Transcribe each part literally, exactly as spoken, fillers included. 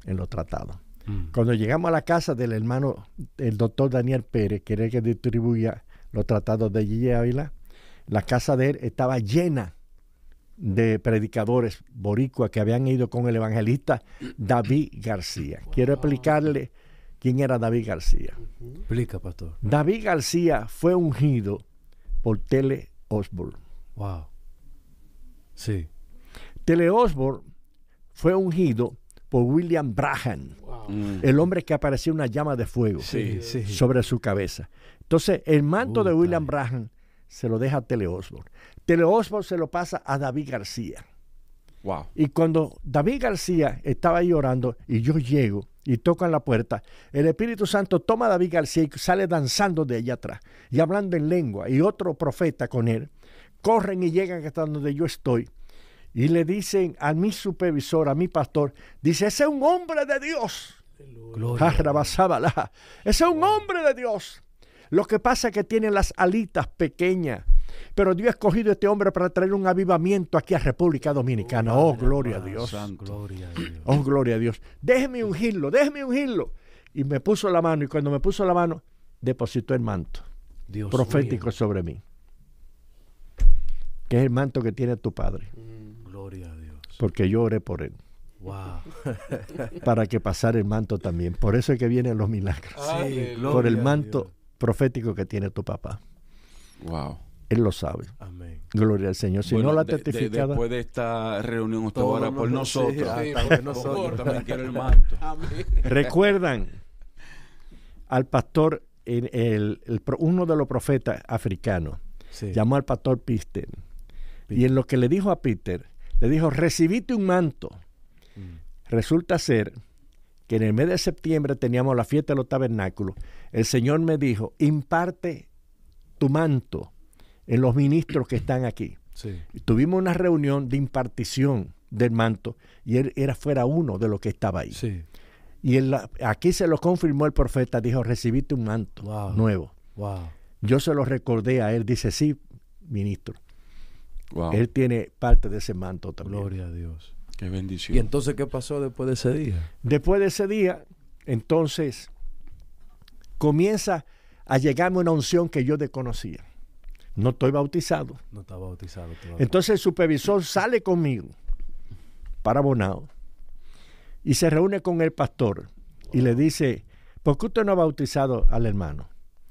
en los tratados. Mm. Cuando llegamos a la casa del hermano, el doctor Daniel Pérez, que era el que distribuía los tratados de G. J. Ávila, la casa de él estaba llena de predicadores boricuas que habían ido con el evangelista David García. Wow. Quiero explicarle quién era David García. Uh-huh. Explica, pastor. David García fue ungido por Tele Osborne. Wow. Sí. Tele Osborne fue ungido por William Branham, wow. mm. el hombre que aparecía una llama de fuego sí, sí. sobre su cabeza. Entonces, el manto uh, de William ay. Branham se lo deja a Tele Osborne. Tele Osborne se lo pasa a David García. Wow. Y cuando David García estaba ahí orando y yo llego y toco en la puerta, el Espíritu Santo toma a David García y sale danzando de allá atrás y hablando en lengua, y otro profeta con él. Corren y llegan hasta donde yo estoy y le dicen a mi supervisor, a mi pastor, dice, ese es un hombre de Dios. Ese es un hombre de Dios. Lo que pasa es que tiene las alitas pequeñas, pero Dios ha escogido a este hombre para traer un avivamiento aquí a República Dominicana. Oh, gloria a Dios. Gloria a Dios. Oh, gloria a Dios. Déjeme ungirlo, déjeme ungirlo. Y me puso la mano, y cuando me puso la mano, depositó el manto Dios profético mío. Sobre mí, que es el manto que tiene tu padre. Mm, gloria a Dios. Porque yo oré por él. Wow. Para que pasara el manto también. Por eso es que vienen los milagros. Sí, por el manto profético que tiene tu papá. Wow. Él lo sabe. Amén. Gloria al Señor. Si bueno, no la de, testificada. De, después de esta reunión, usted va a orar por nosotros. Sí, sí, nosotros. También quiero el manto. Amén. Recuerdan al pastor, el, el, el, uno de los profetas africanos, sí. llamó al pastor Peter. Y en lo que le dijo a Peter, le dijo, recibiste un manto. Mm. Resulta ser que en el mes de septiembre teníamos la fiesta de los tabernáculos. El Señor me dijo, imparte tu manto en los ministros que están aquí. Sí. Y tuvimos una reunión de impartición del manto y él era fuera uno de los que estaba ahí. Sí. Y él, aquí se lo confirmó el profeta, dijo, recibiste un manto wow. nuevo. Wow. Yo se lo recordé a él, dice, sí, ministro. Wow. Él tiene parte de ese manto también. Gloria a Dios. Qué bendición. ¿Y entonces qué pasó después de ese día? Después de ese día, entonces, comienza a llegarme una unción que yo desconocía. No estoy bautizado. No está bautizado todavía. Entonces el supervisor sale conmigo para Bonao y se reúne con el pastor wow. y le dice, ¿por qué usted no ha bautizado al hermano?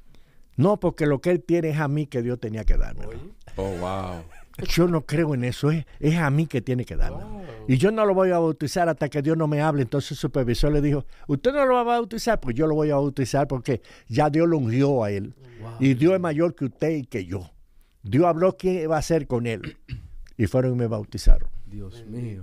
No, porque lo que él tiene es a mí que Dios tenía que darme. Oh, wow. Yo no creo en eso, es, es a mí que tiene que darme. Wow. Y yo no lo voy a bautizar hasta que Dios no me hable. Entonces el supervisor le dijo, usted no lo va a bautizar, pues yo lo voy a bautizar porque ya Dios lo ungió a él. Wow. Y Dios es mayor que usted y que yo. Dios habló qué va a hacer con él. Y fueron y me bautizaron. Dios mío.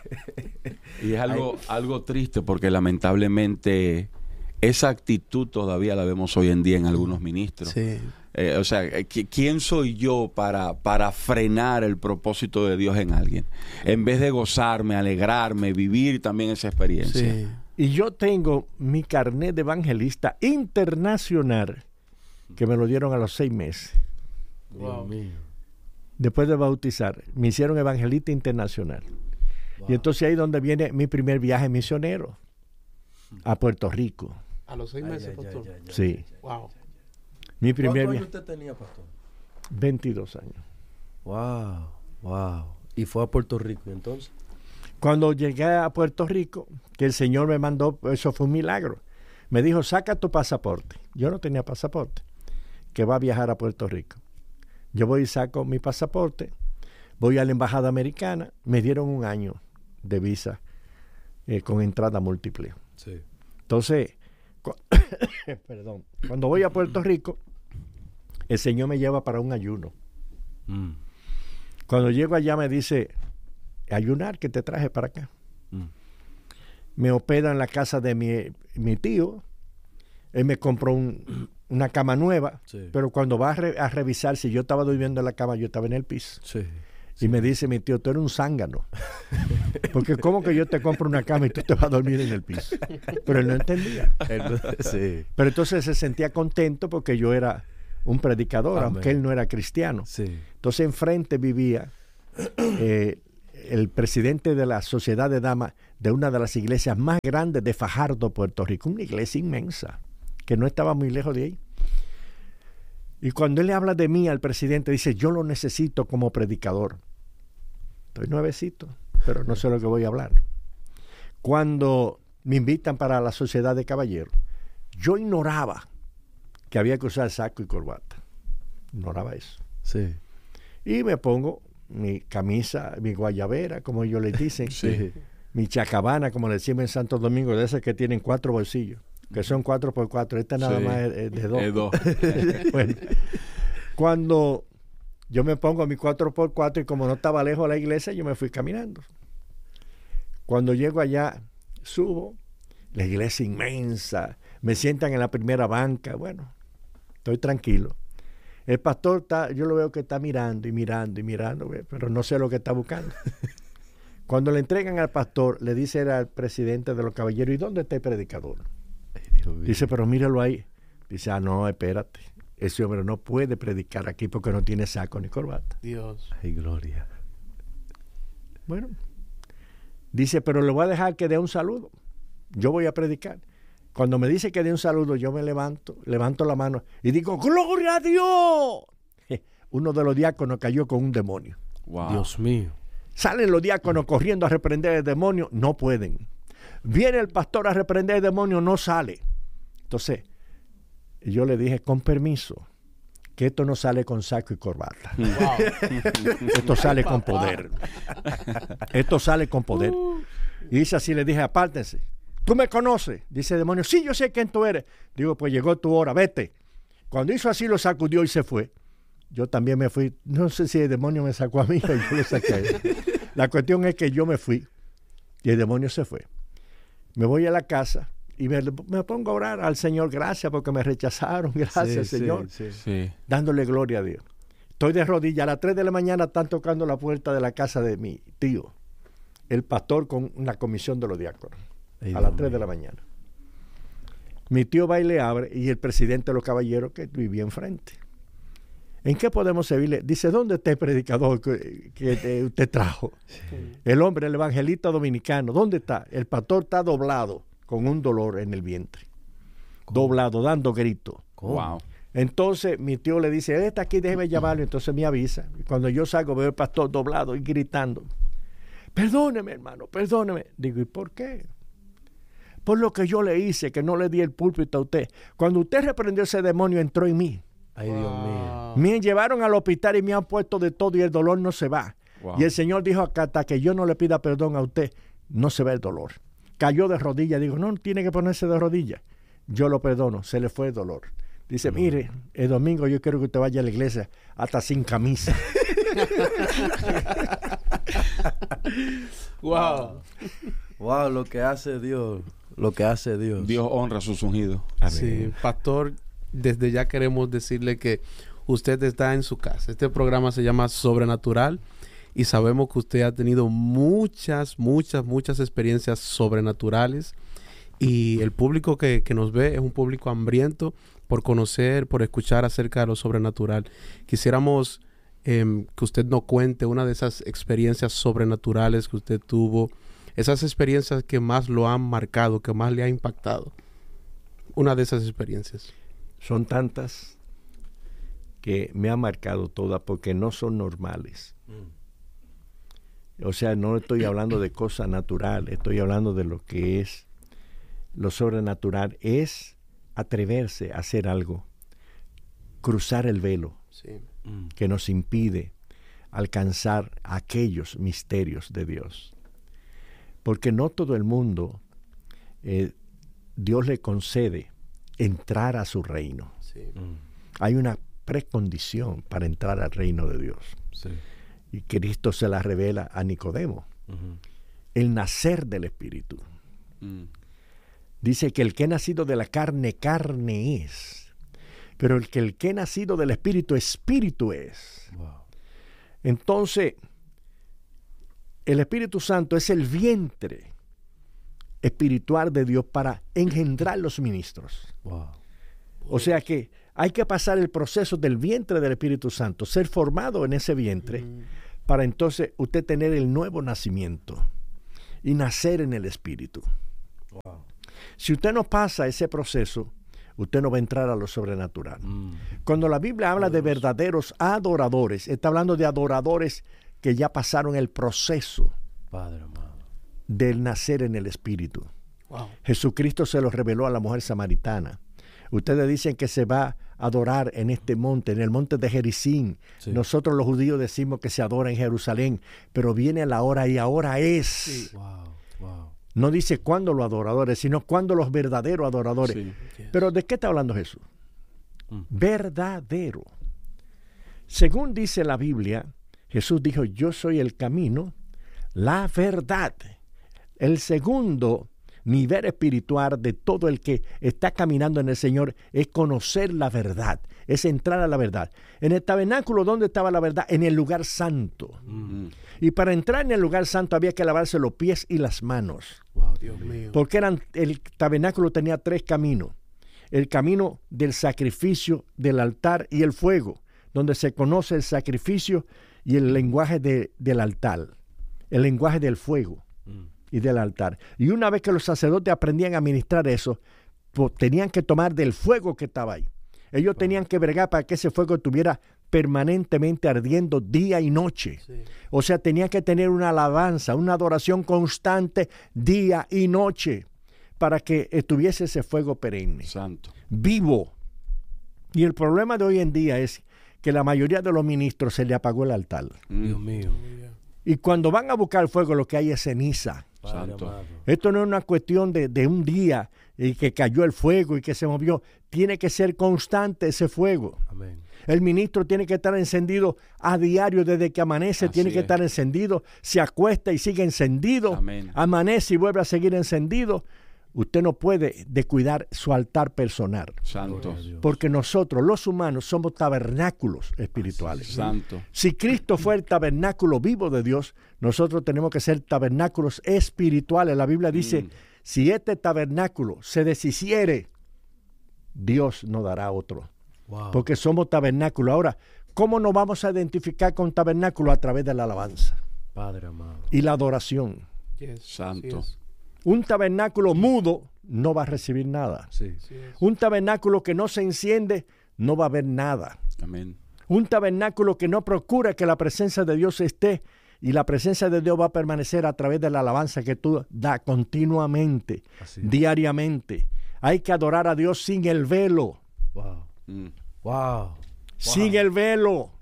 Y es algo, algo triste porque lamentablemente esa actitud todavía la vemos hoy en día en algunos ministros. Sí. Eh, o sea, ¿quién soy yo para, para frenar el propósito de Dios en alguien? En vez de gozarme, alegrarme, vivir también esa experiencia. Sí. Y yo tengo mi carnet de evangelista internacional que me lo dieron a los seis meses. Dios mío. Después de bautizar, me hicieron evangelista internacional. Wow. Y entonces ahí es donde viene mi primer viaje misionero a Puerto Rico. A los seis meses, ay, ay, pastor. ay, ay, sí. Ay, ay, wow. Mi primer ¿Cuántos viaje. años usted tenía, pastor? veintidós años. Wow, wow. ¿Y fue a Puerto Rico entonces? Cuando llegué a Puerto Rico, que el Señor me mandó, eso fue un milagro. Me dijo, saca tu pasaporte. Yo no tenía pasaporte, que va a viajar a Puerto Rico. Yo voy y saco mi pasaporte, voy a la embajada americana, me dieron un año de visa eh, con entrada múltiple. Sí. Entonces, cu perdón, cuando voy a Puerto Rico, el Señor me lleva para un ayuno. Mm. Cuando llego allá me dice, ayunar, que te traje para acá. Mm. Me hospeda en la casa de mi, mi tío. Él me compró un, una cama nueva, sí. pero cuando va a, re, a revisar si yo estaba durmiendo en la cama, yo estaba en el piso. Sí. Y sí. me dice mi tío, tú eres un zángano. Porque ¿cómo que yo te compro una cama y tú te vas a dormir en el piso? Pero él no entendía. Sí. Pero entonces se sentía contento porque yo era un predicador, Amén. Aunque él no era cristiano. Sí. Entonces enfrente vivía eh, el presidente de la Sociedad de Damas de una de las iglesias más grandes de Fajardo, Puerto Rico, una iglesia inmensa, que no estaba muy lejos de ahí. Y cuando él le habla de mí al presidente, dice, yo lo necesito como predicador. Estoy nuevecito, pero no sé lo que voy a hablar. Cuando me invitan para la Sociedad de Caballeros, yo ignoraba que había que usar saco y corbata. Ignoraba eso. Sí. Y me pongo mi camisa, mi guayabera, como ellos les dicen, Sí. mi chacabana, como le decimos en Santo Domingo, de esas que tienen cuatro bolsillos, que son cuatro por cuatro. Esta nada Sí. más es, es de dos. Es dos. Bueno, cuando yo me pongo mi cuatro por cuatro y como no estaba lejos de la iglesia, yo me fui caminando. Cuando llego allá, subo, la iglesia inmensa, me sientan en la primera banca, bueno, estoy tranquilo. El pastor está, yo lo veo que está mirando y mirando y mirando, pero no sé lo que está buscando. Cuando le entregan al pastor, le dice al presidente de los caballeros, ¿y dónde está el predicador? Ay, Dios mío. Dice, pero míralo ahí. Dice, ah, no, espérate. Ese hombre no puede predicar aquí porque no tiene saco ni corbata. Dios. Ay, gloria. Bueno, dice, pero le voy a dejar que dé un saludo. Yo voy a predicar. Cuando me dice que dé un saludo, yo me levanto, levanto la mano y digo, ¡gloria a Dios! Uno de los diáconos cayó con un demonio. Wow. Dios mío. Salen los diáconos corriendo a reprender el demonio, no pueden. Viene el pastor a reprender el demonio, no sale. Entonces, yo le dije, con permiso, que esto no sale con saco y corbata. Wow. Esto sale con poder. Esto sale con poder. Y dice así, le dije, apártense. ¿Tú me conoces? Dice el demonio, sí, yo sé quién tú eres. Digo, pues llegó tu hora, vete. Cuando hizo así, lo sacudió y se fue. Yo también me fui. No sé si el demonio me sacó a mí o yo lo saqué a él. La cuestión es que yo me fui y el demonio se fue. Me voy a la casa y me, me pongo a orar al Señor. Gracias porque me rechazaron. Gracias, Sí, Señor. sí, sí. Sí. Dándole gloria a Dios. Estoy de rodillas. A las tres de la mañana están tocando la puerta de la casa de mi tío, el pastor con una comisión de los diáconos. Ay, a Dios las tres mío. de la mañana. Mi tío va y le abre y el presidente de los caballeros que vivía enfrente. ¿En qué podemos servirle? Dice, ¿dónde está el predicador que, que te- usted trajo? Sí. El hombre, el evangelista dominicano, ¿dónde está? El pastor está doblado con un dolor en el vientre. ¿Cómo? Doblado, dando gritos. ¿Cómo? Wow. Entonces mi tío le dice, él está aquí, déjeme llamarlo. Entonces me avisa. Y cuando yo salgo veo al pastor doblado y gritando. Perdóneme, hermano, perdóneme. Digo, ¿y por qué? Por lo que yo le hice, que no le di el púlpito a usted. Cuando usted reprendió ese demonio, entró en mí. Ay, Dios mío. Me llevaron al hospital y me han puesto de todo y el dolor no se va. Wow. Y el Señor dijo acá, hasta que yo no le pida perdón a usted, no se va el dolor. Cayó de rodillas. Digo, no, tiene que ponerse de rodillas. Yo lo perdono, se le fue el dolor. Dice, mire, el domingo yo quiero que usted vaya a la iglesia hasta sin camisa. Wow. Wow, lo que hace Dios. Lo que hace Dios. Dios honra a sus ungidos. Sí, pastor, desde ya queremos decirle que usted está en su casa. Este programa se llama Sobrenatural y sabemos que usted ha tenido muchas, muchas, muchas experiencias sobrenaturales y el público que, que nos ve es un público hambriento por conocer, por escuchar acerca de lo sobrenatural. Quisiéramos eh, que usted nos cuente una de esas experiencias sobrenaturales que usted tuvo, esas experiencias que más lo han marcado, que más le ha impactado. Una de esas experiencias. Son tantas que me han marcado todas porque no son normales. O sea, no estoy hablando de cosas naturales, estoy hablando de lo que es lo sobrenatural. Es atreverse a hacer algo, cruzar el velo Sí. Mm. que nos impide alcanzar aquellos misterios de Dios. Porque no todo el mundo eh, Dios le concede entrar a su reino. Sí. Mm. Hay una precondición para entrar al reino de Dios. Sí. Y Cristo se la revela a Nicodemo. Ujú. El nacer del Espíritu. Mm. Dice que el que ha nacido de la carne, carne es. Pero el que el que ha nacido del Espíritu, Espíritu es. Wow. Entonces, el Espíritu Santo es el vientre espiritual de Dios para engendrar los ministros. Wow. O sea que hay que pasar el proceso del vientre del Espíritu Santo, ser formado en ese vientre, Mm. para entonces usted tener el nuevo nacimiento. y nacer en el Espíritu. Wow. Si usted no pasa ese proceso, usted no va a entrar a lo sobrenatural. Mm. Cuando la Biblia habla de verdaderos adoradores, está hablando de adoradores que ya pasaron el proceso Padre amado. del nacer en el Espíritu. Wow. Jesucristo se lo reveló a la mujer samaritana. Ustedes dicen que se va a adorar en este monte, en el monte de Gerizim. Sí. Nosotros los judíos decimos que se adora en Jerusalén, pero viene la hora y ahora es. Sí. Wow, wow. No dice cuándo los adoradores, sino cuándo los verdaderos adoradores. Sí. Yes. Pero ¿de qué está hablando Jesús? Mm. Verdadero. Según dice la Biblia, Jesús dijo, yo soy el camino, la verdad. El segundo nivel espiritual de todo el que está caminando en el Señor es conocer la verdad, es entrar a la verdad. En el tabernáculo, ¿dónde estaba la verdad? En el lugar santo. Mm. Y para entrar en el lugar santo había que lavarse los pies y las manos. Wow, Dios mío. Porque eran, el tabernáculo tenía tres caminos. El camino del sacrificio, del altar y el fuego, donde se conoce el sacrificio y el lenguaje de, del altar, el lenguaje del fuego Mm. y del altar. Y una vez que los sacerdotes aprendían a administrar eso, pues, tenían que tomar del fuego que estaba ahí. Ellos tenían que bregar para que ese fuego estuviera permanentemente ardiendo día y noche. Sí. O sea, tenían que tener una alabanza, una adoración constante día y noche para que estuviese ese fuego perenne, Santo. vivo. Y el problema de hoy en día es que la mayoría de los ministros se le apagó el altar. Mm. Dios mío. Y cuando van a buscar el fuego, lo que hay es ceniza. Padre Santo. amado. Esto no es una cuestión de, de un día y que cayó el fuego y que se movió. Tiene que ser constante ese fuego. Amén. El ministro tiene que estar encendido a diario desde que amanece, Así tiene que es. estar encendido, se acuesta y sigue encendido, Amén. amanece y vuelve a seguir encendido. Usted no puede descuidar su altar personal, Santo. Gloria a Dios. porque nosotros los humanos somos tabernáculos espirituales. Santo. Si Cristo fue el tabernáculo vivo de Dios, nosotros tenemos que ser tabernáculos espirituales. La Biblia dice, Mm. si este tabernáculo se deshiciere, Dios nos dará otro. Wow. Porque somos tabernáculo. Ahora, ¿cómo nos vamos a identificar con tabernáculo? A través de la alabanza Padre amado. y la adoración. Yes. Santo. Así es. Un tabernáculo mudo no va a recibir nada. Sí. Así es. Un tabernáculo que no se enciende no va a haber nada. Amén. Un tabernáculo que no procura que la presencia de Dios esté, y la presencia de Dios va a permanecer a través de la alabanza que tú das continuamente, Así es. diariamente. Hay que adorar a Dios sin el velo. Wow. Mm. Wow. Sin el velo.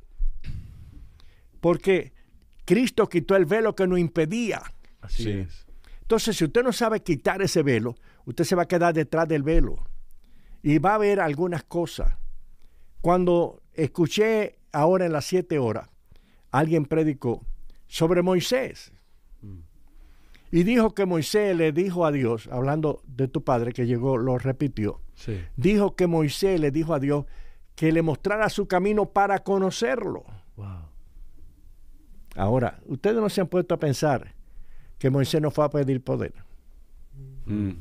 Porque Cristo quitó el velo que nos impedía. Así Sí. es. Entonces, si usted no sabe quitar ese velo, usted se va a quedar detrás del velo. Y va a ver algunas cosas. Cuando escuché ahora en las siete horas, alguien predicó sobre Moisés. Mm. Y dijo que Moisés le dijo a Dios, hablando de tu padre que llegó, lo repitió. Sí. Dijo que Moisés le dijo a Dios que le mostrara su camino para conocerlo. Wow. Ahora, ustedes no se han puesto a pensar que Moisés no fue a pedir poder. Mm.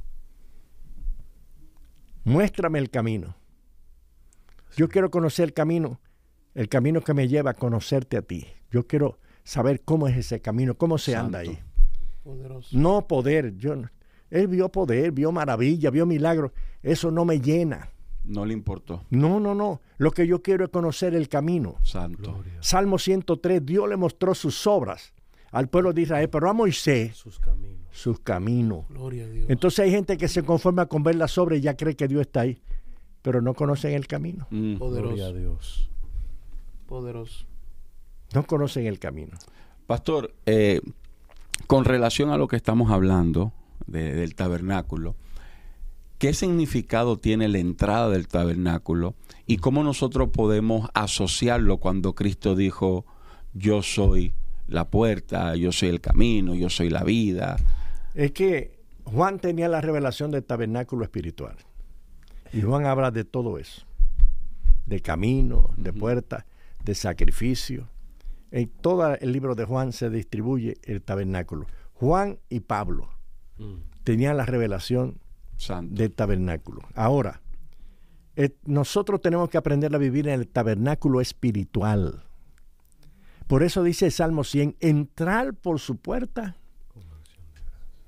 Muéstrame el camino. Yo quiero conocer el camino, el camino que me lleva a conocerte a ti. Yo quiero saber cómo es ese camino, cómo se anda Santo. ahí. Poderoso. No poder. Yo, no- él vio poder, vio maravilla, vio milagros. Eso no me llena. No le importó. No, no, no. Lo que yo quiero es conocer el camino. Santo. Gloria. Salmo ciento tres, Dios le mostró sus obras al pueblo de Israel, pero a Moisés Sus caminos. sus caminos. Gloria a Dios. Entonces hay gente que se conforma con ver las obras y ya cree que Dios está ahí, pero no conocen el camino. Mm. Poderoso. Gloria a Dios. Poderoso. No conocen el camino. Pastor, eh, con relación a lo que estamos hablando de- del tabernáculo, ¿qué significado tiene la entrada del tabernáculo y cómo nosotros podemos asociarlo cuando Cristo dijo, yo soy la puerta, yo soy el camino, yo soy la vida? Es que Juan tenía la revelación del tabernáculo espiritual. Y Juan habla de todo eso. De camino, de puerta, de sacrificio. En todo el libro de Juan se distribuye el tabernáculo. Juan y Pablo Mm. tenían la revelación Santo. del tabernáculo. Ahora, eh, nosotros tenemos que aprender a vivir en el tabernáculo espiritual. Por eso dice el Salmo cien, entrar por su puerta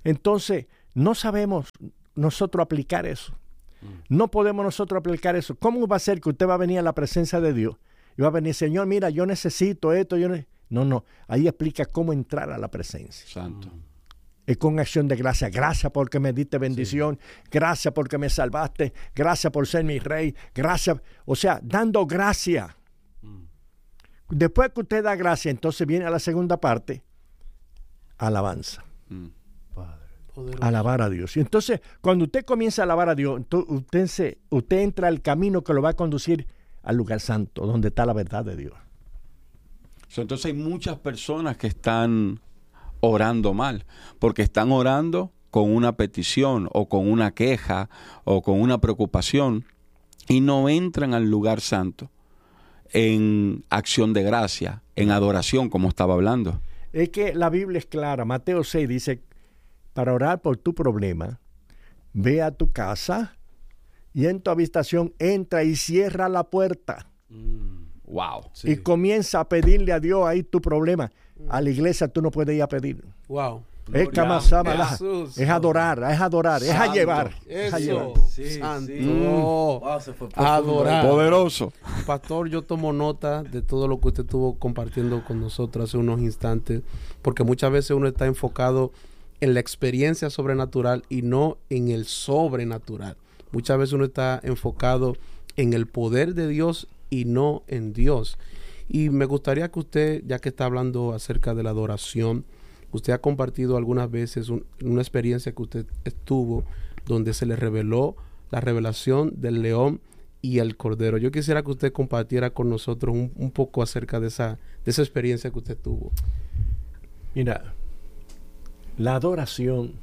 Entonces, no sabemos nosotros aplicar eso. No podemos nosotros aplicar eso. ¿Cómo va a ser que usted va a venir a la presencia de Dios y va a venir, Señor, mira, yo necesito esto, yo ne-". No, no. Ahí explica cómo entrar a la presencia. Santo. Es con acción de gracia. Gracias porque me diste bendición. Sí. Gracias porque me salvaste. Gracias por ser mi rey. Gracias. O sea, dando gracia. Mm. Después que usted da gracia, entonces viene a la segunda parte. Alabanza. Mm. Poderoso. Alabar a Dios. Y entonces, cuando usted comienza a alabar a Dios, usted, se, usted entra al camino que lo va a conducir al lugar santo, donde está la verdad de Dios. Entonces hay muchas personas que están orando mal, porque están orando con una petición o con una queja o con una preocupación y no entran al lugar santo en acción de gracia, en adoración, como estaba hablando. Es que la Biblia es clara. Mateo seis dice, para orar por tu problema, ve a tu casa y en tu habitación entra y cierra la puerta. Mm, wow. Sí. Y comienza a pedirle a Dios ahí tu problema. A la iglesia tú no puedes ir a pedir. Wow. Es, Jesús, es adorar, es adorar, Santo. es a llevar. Eso. Es a llevar. Sí, Santo. Sí. Oh, wow, se fue adorar. Poderoso. Pastor, yo tomo nota de todo lo que usted estuvo compartiendo con nosotros hace unos instantes, porque muchas veces uno está enfocado en la experiencia sobrenatural y no en el sobrenatural. Muchas veces uno está enfocado en el poder de Dios y no en Dios. Y me gustaría que usted, ya que está hablando acerca de la adoración, usted ha compartido algunas veces un, una experiencia que usted estuvo donde se le reveló la revelación del león y el cordero. Yo quisiera que usted compartiera con nosotros un, un poco acerca de esa, de esa experiencia que usted tuvo. Mira, la adoración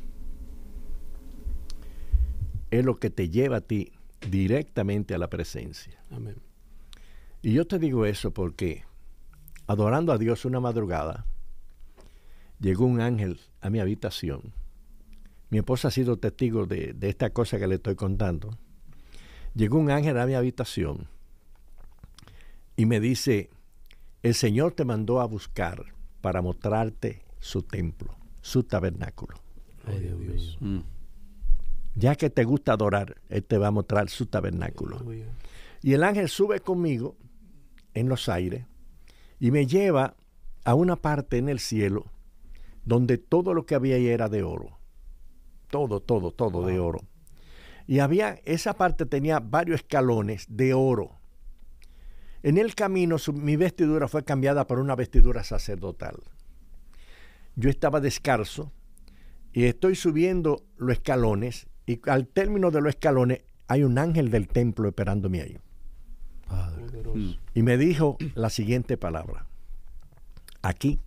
es lo que te lleva a ti directamente a la presencia. Amén. Y yo te digo eso porque adorando a Dios una madrugada, llegó un ángel a mi habitación. Mi esposa ha sido testigo de, de esta cosa que le estoy contando. Llegó un ángel a mi habitación y me dice, el Señor te mandó a buscar para mostrarte su templo, su tabernáculo. Ay, Dios mío. Mm. Ya que te gusta adorar, Él te va a mostrar su tabernáculo. Ay, y el ángel sube conmigo en los aires y me lleva a una parte en el cielo donde todo lo que había ahí era de oro. Todo, todo, todo wow. de oro. Y había, esa parte tenía varios escalones de oro. En el camino su, mi vestidura fue cambiada por una vestidura sacerdotal. Yo estaba descalzo y estoy subiendo los escalones y al término de los escalones hay un ángel del templo esperándome ahí. Padre. Mm. Y me dijo la siguiente palabra. Aquí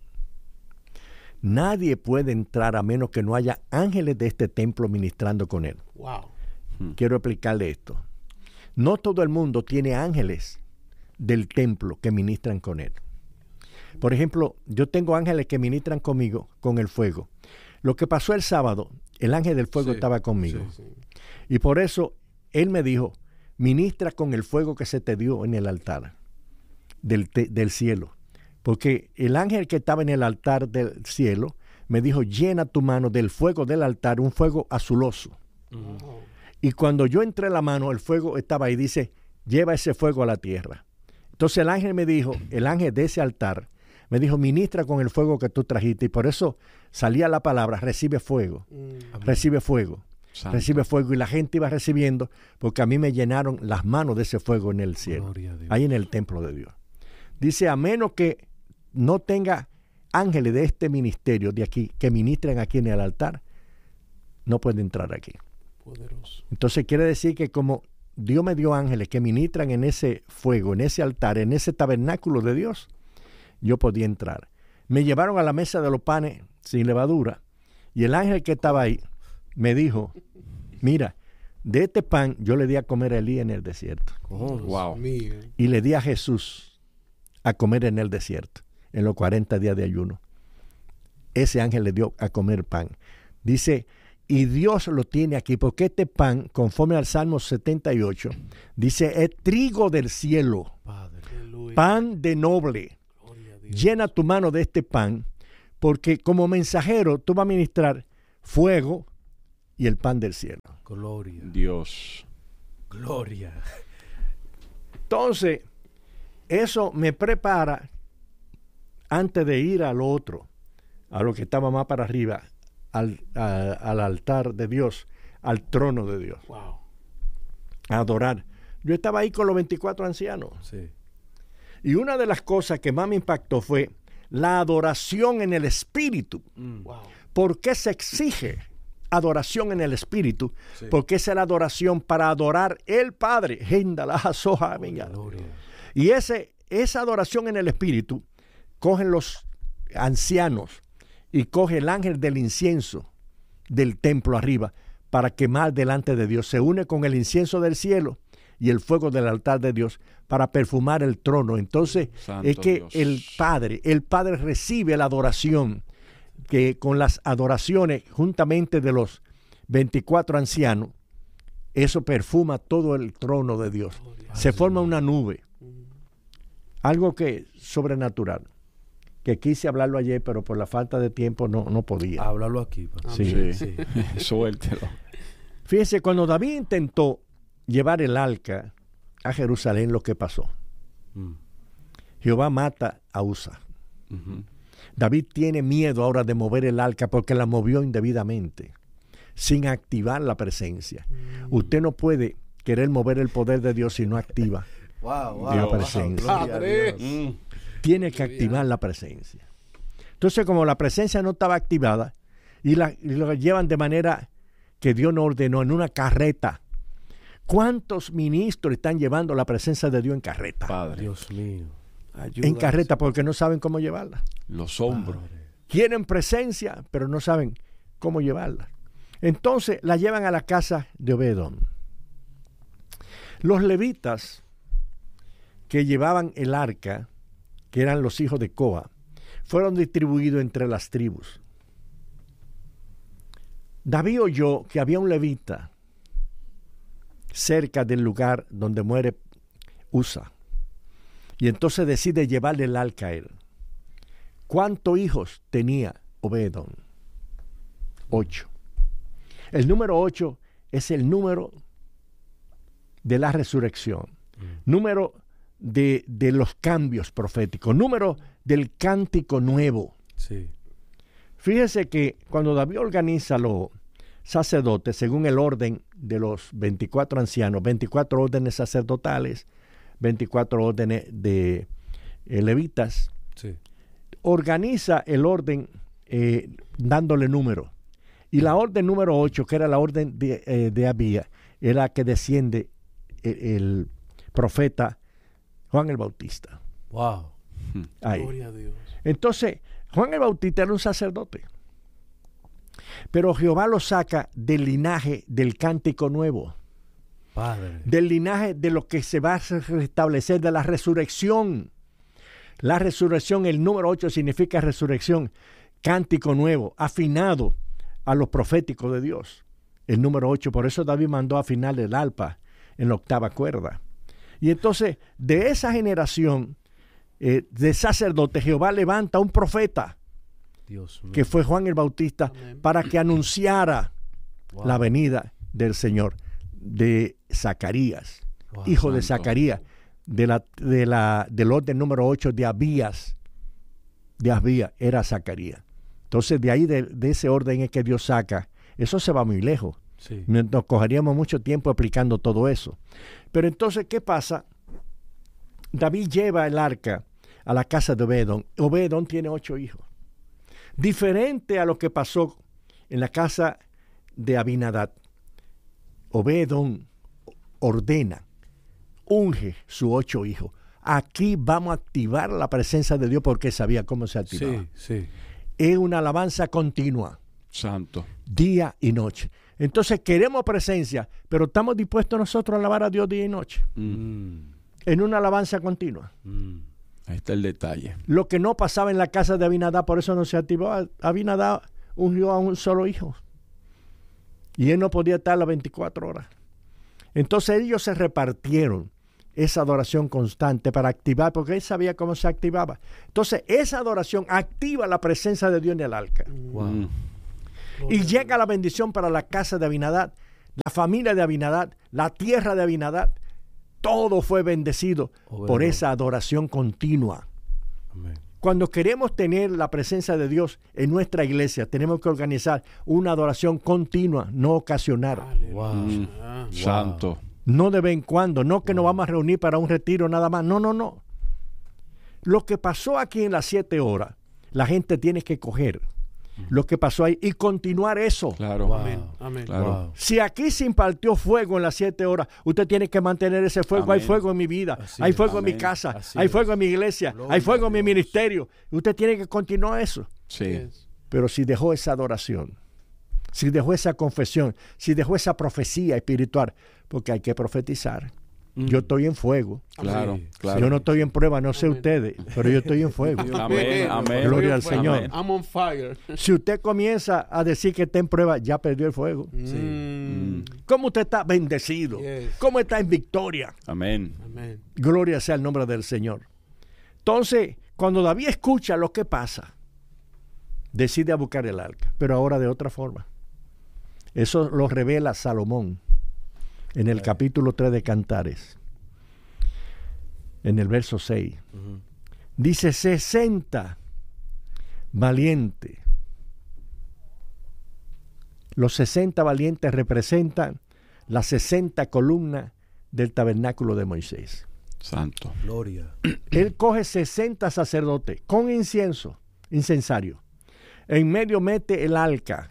nadie puede entrar a menos que no haya ángeles de este templo ministrando con él. Wow. Quiero explicarle esto. No todo el mundo tiene ángeles del templo que ministran con él. Por ejemplo, yo tengo ángeles que ministran conmigo con el fuego. Lo que pasó el sábado, el ángel del fuego sí, estaba conmigo. Sí, sí. Y por eso él me dijo, ministra con el fuego que se te dio en el altar del, te, del cielo. Porque el ángel que estaba en el altar del cielo me dijo, llena tu mano del fuego del altar, un fuego azuloso. Uh-huh. Y cuando yo entré la mano, el fuego estaba ahí, dice, lleva ese fuego a la tierra. Entonces el ángel me dijo, el ángel de ese altar, me dijo, ministra con el fuego que tú trajiste. Y por eso salía la palabra, recibe fuego, mm. recibe fuego, Santo. Recibe fuego. Y la gente iba recibiendo, porque a mí me llenaron las manos de ese fuego en el cielo, ahí en el templo de Dios. Dice, a menos que no tenga ángeles de este ministerio de aquí, que ministren aquí en el altar, no puede entrar aquí. Poderoso. Entonces quiere decir que como Dios me dio ángeles que ministran en ese fuego, en ese altar, en ese tabernáculo de Dios, yo podía entrar. Me llevaron a la mesa de los panes sin levadura y el ángel que estaba ahí me dijo, mira, de este pan yo le di a comer a Elías en el desierto. Oh, wow. Mío. Y le di a Jesús a comer en el desierto, en los cuarenta días de ayuno. Ese ángel le dio a comer pan. Dice, y Dios lo tiene aquí, porque este pan, conforme al Salmo setenta y ocho, dice, es trigo del cielo, Padre. Pan de noble. Llena tu mano de este pan, porque como mensajero tú vas a ministrar fuego y el pan del cielo. Gloria. Dios. Gloria. Entonces, eso me prepara antes de ir al otro, a lo que estaba más para arriba, al, a, al altar de Dios, al trono de Dios. Wow. A adorar. Yo estaba ahí con los veinticuatro ancianos. Sí. Y una de las cosas que más me impactó fue la adoración en el Espíritu. Mm. Wow. ¿Por qué se exige adoración en el Espíritu? Sí. Porque esa es la adoración para adorar el Padre. Gloria. Y ese, esa adoración en el Espíritu, cogen los ancianos y coge el ángel del incienso del templo arriba para quemar delante de Dios. Se une con el incienso del cielo y el fuego del altar de Dios para perfumar el trono. Entonces, Santo es que Dios. el Padre, el Padre recibe la adoración, que con las adoraciones juntamente de los veinticuatro ancianos, eso perfuma todo el trono de Dios. Se forma una nube. Algo que sobrenatural. Que quise hablarlo ayer, pero por la falta de tiempo no, no podía. Háblalo aquí. pa. Sí. Sí. Suéltelo. Fíjese, cuando David intentó llevar el arca a Jerusalén, lo que pasó. Mm. Jehová mata a Usa. Ujú. David tiene miedo ahora de mover el arca porque la movió indebidamente, sin activar la presencia. Mm. Usted no puede querer mover el poder de Dios si no activa. Wow, wow. La wow. presencia. Gloria a Padre. Dios. Mm. Tiene que activar la presencia. Entonces, como la presencia no estaba activada y, la, y lo llevan de manera que Dios no ordenó, en una carreta. ¿Cuántos ministros están llevando la presencia de Dios en carreta? Padre. Dios mío. En carreta porque no saben cómo llevarla. Los hombros. Padre. Quieren presencia, pero no saben cómo llevarla. Entonces la llevan a la casa de Obededom. Los levitas que llevaban el arca, que eran los hijos de Coa, fueron distribuidos entre las tribus. David oyó que había un levita cerca del lugar donde muere Usa. Y entonces decide llevarle el arca a él. ¿Cuántos hijos tenía Obededom? Ocho. El número ocho es el número de la resurrección. Mm. Número de, de los cambios proféticos. Número del cántico nuevo. Sí. Fíjese que cuando David organiza los sacerdotes, según el orden de los veinticuatro ancianos, veinticuatro órdenes sacerdotales, veinticuatro órdenes de eh, levitas, Sí. organiza el orden eh, dándole número. Y la orden número ocho, que era la orden de, eh, de Abía, era que desciende el, el profeta Juan el Bautista. Wow. Ahí. Gloria a Dios. Entonces, Juan el Bautista era un sacerdote. Pero Jehová lo saca del linaje del cántico nuevo. Padre. Del linaje de lo que se va a restablecer, de la resurrección. La resurrección, el número ocho significa resurrección, cántico nuevo, afinado a los proféticos de Dios. El número ocho, por eso David mandó afinar el arpa en la octava cuerda. Y entonces, de esa generación eh, de sacerdotes, Jehová levanta un profeta, Dios mío. que fue Juan el Bautista, Amén. para que anunciara Wow. la venida del Señor, de Zacarías, Wow. hijo de Santo. Zacarías, de la, de la, del orden número ocho de Abías, de Abías, era Zacarías. Entonces de ahí, de, de ese orden es que Dios saca. Eso se va muy lejos. Sí. Nos cogeríamos mucho tiempo explicando todo eso. Pero entonces, ¿qué pasa? David lleva el arca a la casa de Obededom. Obededom tiene ocho hijos. Diferente a lo que pasó en la casa de Abinadab. Obededom ordena, unge sus ocho hijos. Aquí vamos a activar la presencia de Dios porque sabía cómo se activaba. Sí, sí. Es una alabanza continua, Santo. día y noche. Entonces queremos presencia, pero estamos dispuestos nosotros a alabar a Dios día y noche, Mm. Mm. en una alabanza continua. Mm. Ahí está el detalle. Lo que no pasaba en la casa de Abinadab, por eso no se activó. Abinadab ungió a un solo hijo. Y él no podía estar las veinticuatro horas. Entonces ellos se repartieron esa adoración constante para activar, porque él sabía cómo se activaba. Entonces esa adoración activa la presencia de Dios en el arca. Wow. Mm. Y llega la bendición para la casa de Abinadab, la familia de Abinadab, la tierra de Abinadab. Todo fue bendecido oh, por esa adoración continua. Amén. Cuando queremos tener la presencia de Dios en nuestra iglesia, tenemos que organizar una adoración continua, no ocasional. Wow. Mm, wow. Santo. No de vez en cuando, no que wow. nos vamos a reunir para un retiro nada más. No, no, no. Lo que pasó aquí en las siete horas, la gente tiene que coger lo que pasó ahí y continuar eso. Claro. Wow. Amén. Amén. Claro. Wow. Si aquí se impartió fuego en las siete horas, usted tiene que mantener ese fuego. Amén. Hay fuego en mi vida, Así hay es. fuego en mi Amén. casa, Así hay es. fuego en mi iglesia, Gloria hay fuego a en mi Dios. ministerio. Usted tiene que continuar eso. Sí. Yes. Pero si dejó esa adoración, si dejó esa confesión, si dejó esa profecía espiritual, porque hay que profetizar. Mm. Yo estoy en fuego. Claro, Sí. claro. Yo no estoy en prueba, no sé Amén. ustedes, pero yo estoy en fuego. Amén, amén. Gloria al Amén. Señor. I'm on fire. Si usted comienza a decir que está en prueba, ya perdió el fuego. Mm. ¿Cómo usted está bendecido? Yes. ¿Cómo está en victoria? Amén. Amén. Gloria sea el nombre del Señor. Entonces, cuando David escucha lo que pasa, decide a buscar el arca, pero ahora de otra forma. Eso lo revela Salomón en el capítulo tres de Cantares, en el verso seis. Uh-huh. Dice, sesenta valientes. Los sesenta valientes representan las sesenta columnas del tabernáculo de Moisés. Santo. Gloria. Él coge sesenta sacerdotes con incienso, incensario. En medio mete el arca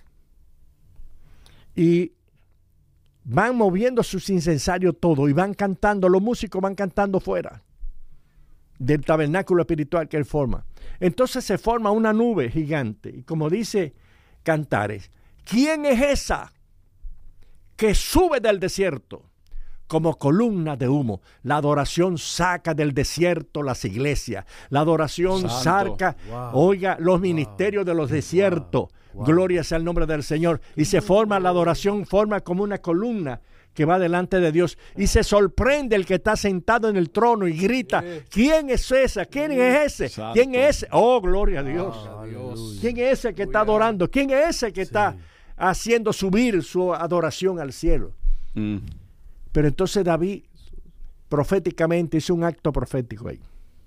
y van moviendo sus incensarios todo y van cantando, los músicos van cantando fuera del tabernáculo espiritual que él forma. Entonces se forma una nube gigante y como dice Cantares, ¿quién es esa que sube del desierto como columna de humo? La adoración saca del desierto las iglesias. La adoración Santo. saca, Wow. oiga, los Wow. ministerios de los desiertos. Wow. Gloria sea el nombre del Señor. Y se forma la adoración, forma como una columna que va delante de Dios. Y se sorprende el que está sentado en el trono y grita, ¿quién es esa? ¿Quién es ese? Santo. ¿Quién es ese? Oh, gloria a Dios. Ah, Dios. aleluya. ¿Quién es ese que está adorando? ¿Quién es ese que Sí. está haciendo subir su adoración al cielo? Mm. Pero entonces David proféticamente hizo un acto profético ahí.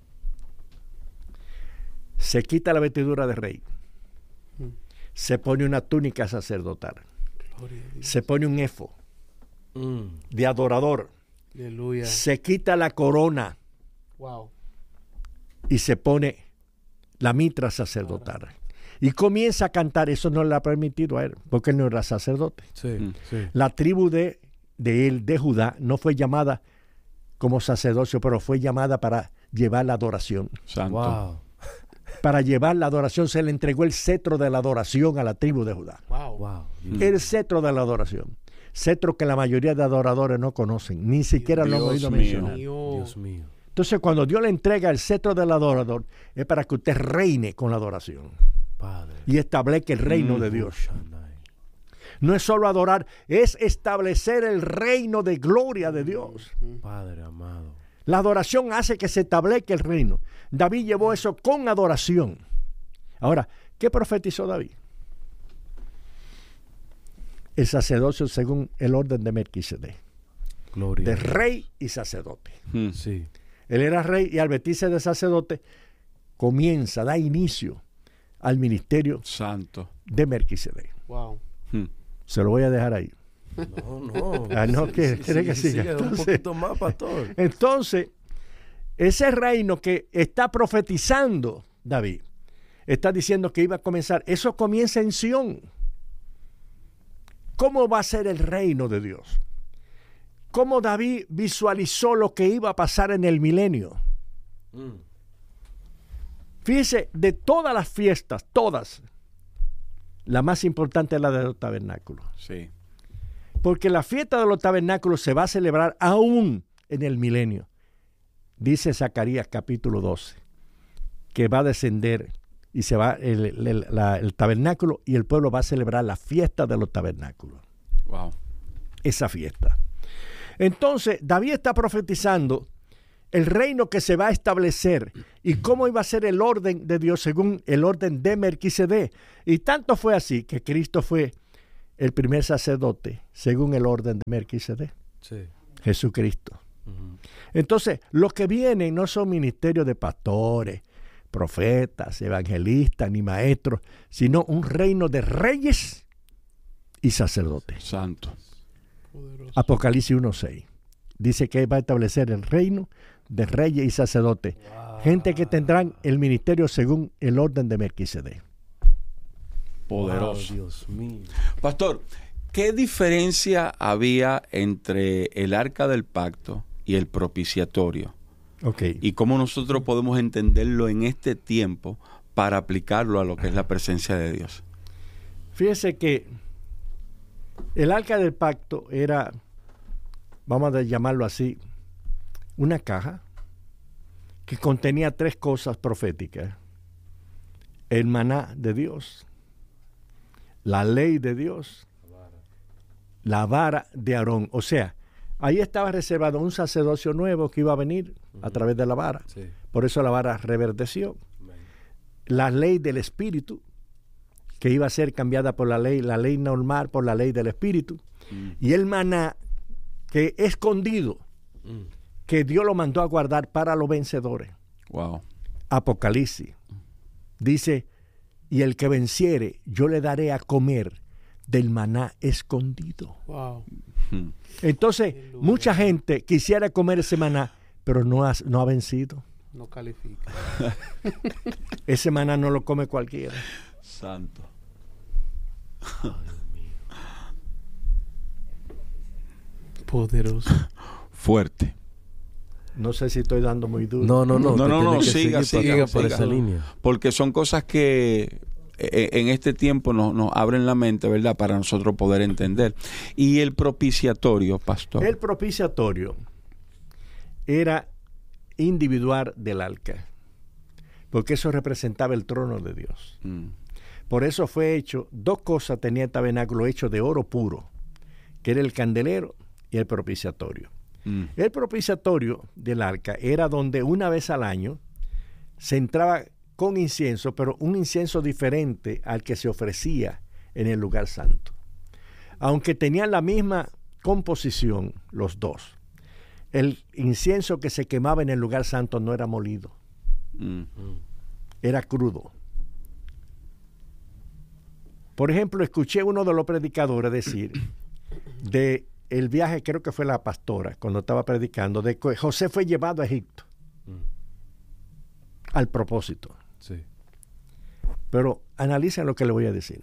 Se quita la vestidura de rey. Se pone una túnica sacerdotal. Gloria a Dios. Se pone un efo Mm. de adorador. Aleluya. Se quita la corona Wow. y se pone la mitra sacerdotal. Y comienza a cantar. Eso no le ha permitido a él, porque él no era sacerdote. Sí, Mm. sí. La tribu de, de él, de Judá, no fue llamada como sacerdocio, pero fue llamada para llevar la adoración. Santo. Wow. Para llevar la adoración se le entregó el cetro de la adoración a la tribu de Judá. Wow. Wow. Mm. El cetro de la adoración. Cetro que la mayoría de adoradores no conocen, ni siquiera lo han Dios oído mío. mencionar. Dios mío. Entonces, cuando Dios le entrega el cetro del adorador, es para que usted reine con la adoración Padre. y establezca el reino Mm. de Dios. Shandai. No es solo adorar, es establecer el reino de gloria de Dios. Padre amado. La adoración hace que se establezca el reino. David llevó eso con adoración. Ahora, ¿qué profetizó David? El sacerdocio según el orden de Melquisedec, Gloria. de rey y sacerdote. Mm. Sí. Él era rey y al vestirse de sacerdote comienza, da inicio al ministerio Santo. de Melquisedec. Wow. Mm. Se lo voy a dejar ahí. No, no. Ah, no, Sí, que- sí, quiere que sí, siga. siga un Entonces- poquito más, pastor. Entonces, ese reino que está profetizando David, está diciendo que iba a comenzar, eso comienza en Sión. ¿Cómo va a ser el reino de Dios? ¿Cómo David visualizó lo que iba a pasar en el milenio? Mm. Fíjese, de todas las fiestas, todas, la más importante es la de los tabernáculos. Sí. Porque la fiesta de los tabernáculos se va a celebrar aún en el milenio. Dice Zacarías capítulo doce, que va a descender y se va el, el- la- el tabernáculo y el pueblo va a celebrar la fiesta de los tabernáculos. Wow. Esa fiesta. Entonces, David está profetizando el reino que se va a establecer y cómo iba a ser el orden de Dios según el orden de Melquisedec. Y tanto fue así que Cristo fue el primer sacerdote según el orden de Melquisedec. Sí. Jesucristo. Uh-huh. Entonces, los que vienen no son ministerios de pastores, profetas, evangelistas, ni maestros, sino un reino de reyes y sacerdotes. Santo. Poderoso. Apocalipsis uno seis. Dice que va a establecer el reino de reyes y sacerdotes. Wow. Gente que tendrán el ministerio según el orden de Melquisedec. Poderoso. Wow, Dios mío. Pastor, ¿qué diferencia había entre el arca del pacto y el propiciatorio? Okay. Y cómo nosotros podemos entenderlo en este tiempo para aplicarlo a lo que es la presencia de Dios. Fíjese que el arca del pacto era, vamos a llamarlo así, una caja que contenía tres cosas proféticas: el maná de Dios, la ley de Dios, la vara de Aarón. O sea, ahí estaba reservado un sacerdocio nuevo que iba a venir a través de la vara. Sí. Por eso la vara reverdeció. Amén. La La ley del Espíritu, que iba a ser cambiada por la ley, la ley normal por la ley del Espíritu. Mm. Y el maná, que escondido, Mm. que Dios lo mandó a guardar para los vencedores. Wow. Apocalipsis dice: y el que venciere, yo le daré a comer del maná escondido. Wow. Mm. Entonces, mucha gente quisiera comer ese maná, pero no ha, no ha vencido. No califica. Ese maná no lo come cualquiera. Santo. Poderoso. Fuerte. No sé si estoy dando muy duro. No, no, no. No, usted no, tiene no, que siga, seguir siga, por, por siga. esa línea. Porque son cosas que eh, en este tiempo nos, nos abren la mente, ¿verdad? Para nosotros poder entender. Y el propiciatorio, pastor. El propiciatorio era individual del arca, porque eso representaba el trono de Dios. Mm. Por eso fue hecho, dos cosas tenía el tabernáculo hecho de oro puro, que era el candelero y el propiciatorio. Mm. El propiciatorio del arca era donde una vez al año se entraba con incienso, pero un incienso diferente al que se ofrecía en el lugar santo. Aunque tenían la misma composición los dos, el incienso que se quemaba en el lugar santo no era molido, Mm. era crudo. Por ejemplo, escuché a uno de los predicadores decir de el viaje, creo que fue la pastora, cuando estaba predicando, de que José fue llevado a Egipto al propósito. Sí. Pero analicen lo que le voy a decir.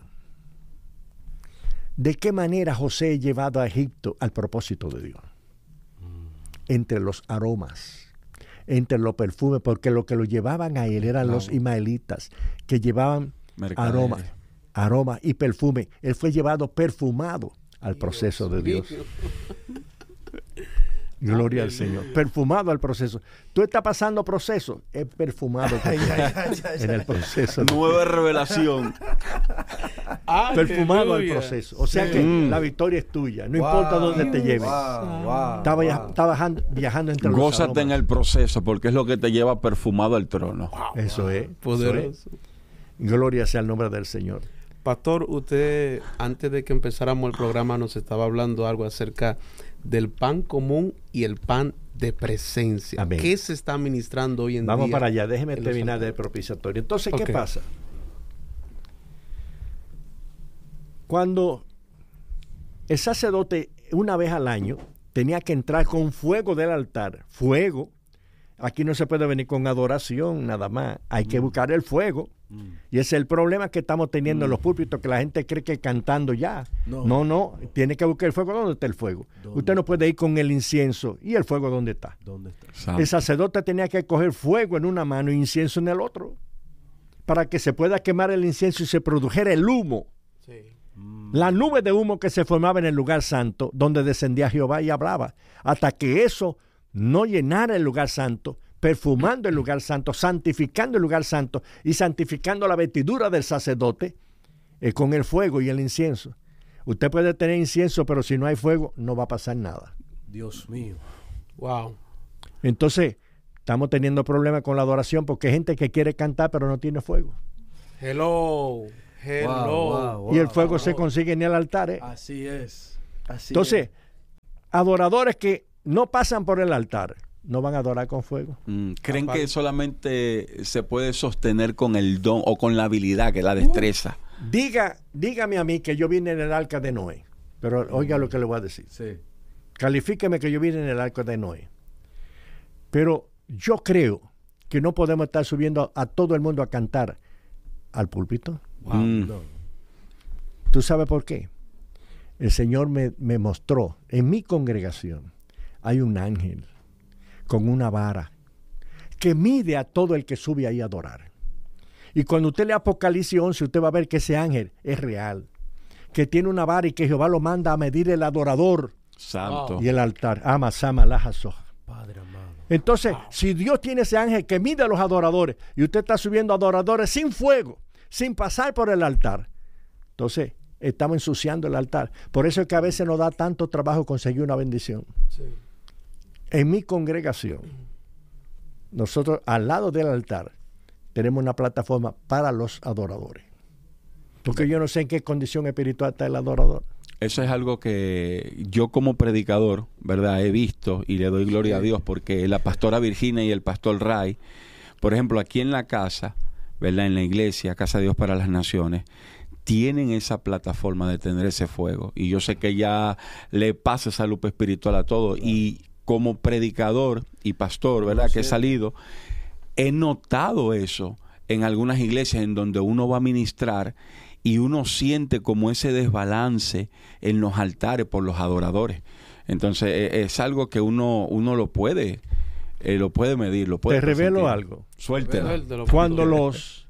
¿De qué manera José es llevado a Egipto al propósito de Dios? Entre los aromas, entre los perfumes, porque lo que lo llevaban a él eran los ismaelitas, que llevaban Mercaderes. aromas, aromas y perfume. Él fue llevado perfumado al proceso de Dios. Gloria al Señor. Perfumado al proceso. Tú estás pasando proceso, es perfumado en el proceso. Nueva revelación. Perfumado al Aleluya. proceso. O sea Sí. que Mm. la victoria es tuya. No Wow. importa dónde te lleven. Wow, wow, Está, via- wow. está bajando- viajando entre los Gózate en aromas. el proceso, porque es lo que te lleva perfumado al trono. Eso es. eso Poderoso. es. Gloria sea el nombre del Señor. Pastor, usted antes de que empezáramos el programa nos estaba hablando algo acerca del pan común y el pan de presencia. Amén. ¿Qué se está ministrando hoy en Vamos día? para allá. Déjeme en los terminar del altares? propiciatorio. Entonces, ¿qué Ok. pasa? Cuando el sacerdote, una vez al año, tenía que entrar con fuego del altar. Fuego. Aquí no se puede venir con adoración nada más. Hay que buscar el fuego. Y ese es el problema que estamos teniendo en los púlpitos, que la gente cree que cantando ya. No. No, no. Tiene que buscar el fuego. ¿Dónde está el fuego? ¿Dónde Usted no puede ir con el incienso. ¿Y el fuego dónde está? ¿Dónde está? Santo. El sacerdote tenía que coger fuego en una mano e incienso en el otro, para que se pueda quemar el incienso y se produjera el humo. Sí. La nube de humo que se formaba en el lugar santo, donde descendía Jehová y hablaba, hasta que eso no llenara el lugar santo, perfumando el lugar santo, santificando el lugar santo y santificando la vestidura del sacerdote eh, con el fuego y el incienso. Usted puede tener incienso, pero si no hay fuego, no va a pasar nada. Dios mío. Wow. Entonces, estamos teniendo problemas con la adoración porque hay gente que quiere cantar pero no tiene fuego. Hello, hello. Wow, wow, wow, y el fuego wow. se consigue en el altar. ¿eh? Así es. Así Entonces, es. adoradores que no pasan por el altar no van a adorar con fuego. Mm, ¿Creen Aparte. que solamente se puede sostener con el don o con la habilidad, que es la destreza? Diga, dígame a mí que yo vine en el arca de Noé. Pero oiga lo que le voy a decir. Sí. Califíqueme que yo vine en el arca de Noé. Pero yo creo que no podemos estar subiendo a, a todo el mundo a cantar al púlpito. Wow, Mm. no. ¿Tú sabes por qué? El Señor me, me mostró, en mi congregación hay un ángel con una vara que mide a todo el que sube ahí a adorar. Y cuando usted lee Apocalipsis once, usted va a ver que ese ángel es real, que tiene una vara y que Jehová lo manda a medir el adorador Santo. y el altar. Ama, sama, laja, soja. Padre amado. Entonces, si Dios tiene ese ángel que mide a los adoradores y usted está subiendo adoradores sin fuego, sin pasar por el altar, entonces estamos ensuciando el altar. Por eso es que a veces nos da tanto trabajo conseguir una bendición. Sí. En mi congregación, nosotros al lado del altar tenemos una plataforma para los adoradores. Porque yo no sé en qué condición espiritual está el adorador. Eso es algo que yo como predicador, ¿verdad? He visto y le doy gloria a Dios porque la pastora Virginia y el pastor Ray, por ejemplo, aquí en la casa, ¿verdad? En la iglesia, Casa de Dios para las Naciones, tienen esa plataforma de tener ese fuego. Y yo sé que ya le pasa esa lupa espiritual a todo. Claro. Y como predicador y pastor, ¿verdad? Sí. Que he salido, he notado eso en algunas iglesias en donde uno va a ministrar y uno siente como ese desbalance en los altares por los adoradores. Entonces es algo que uno, uno lo puede, eh, lo puede medir, lo puede. Te revelo algo. Suéltelo. Cuando los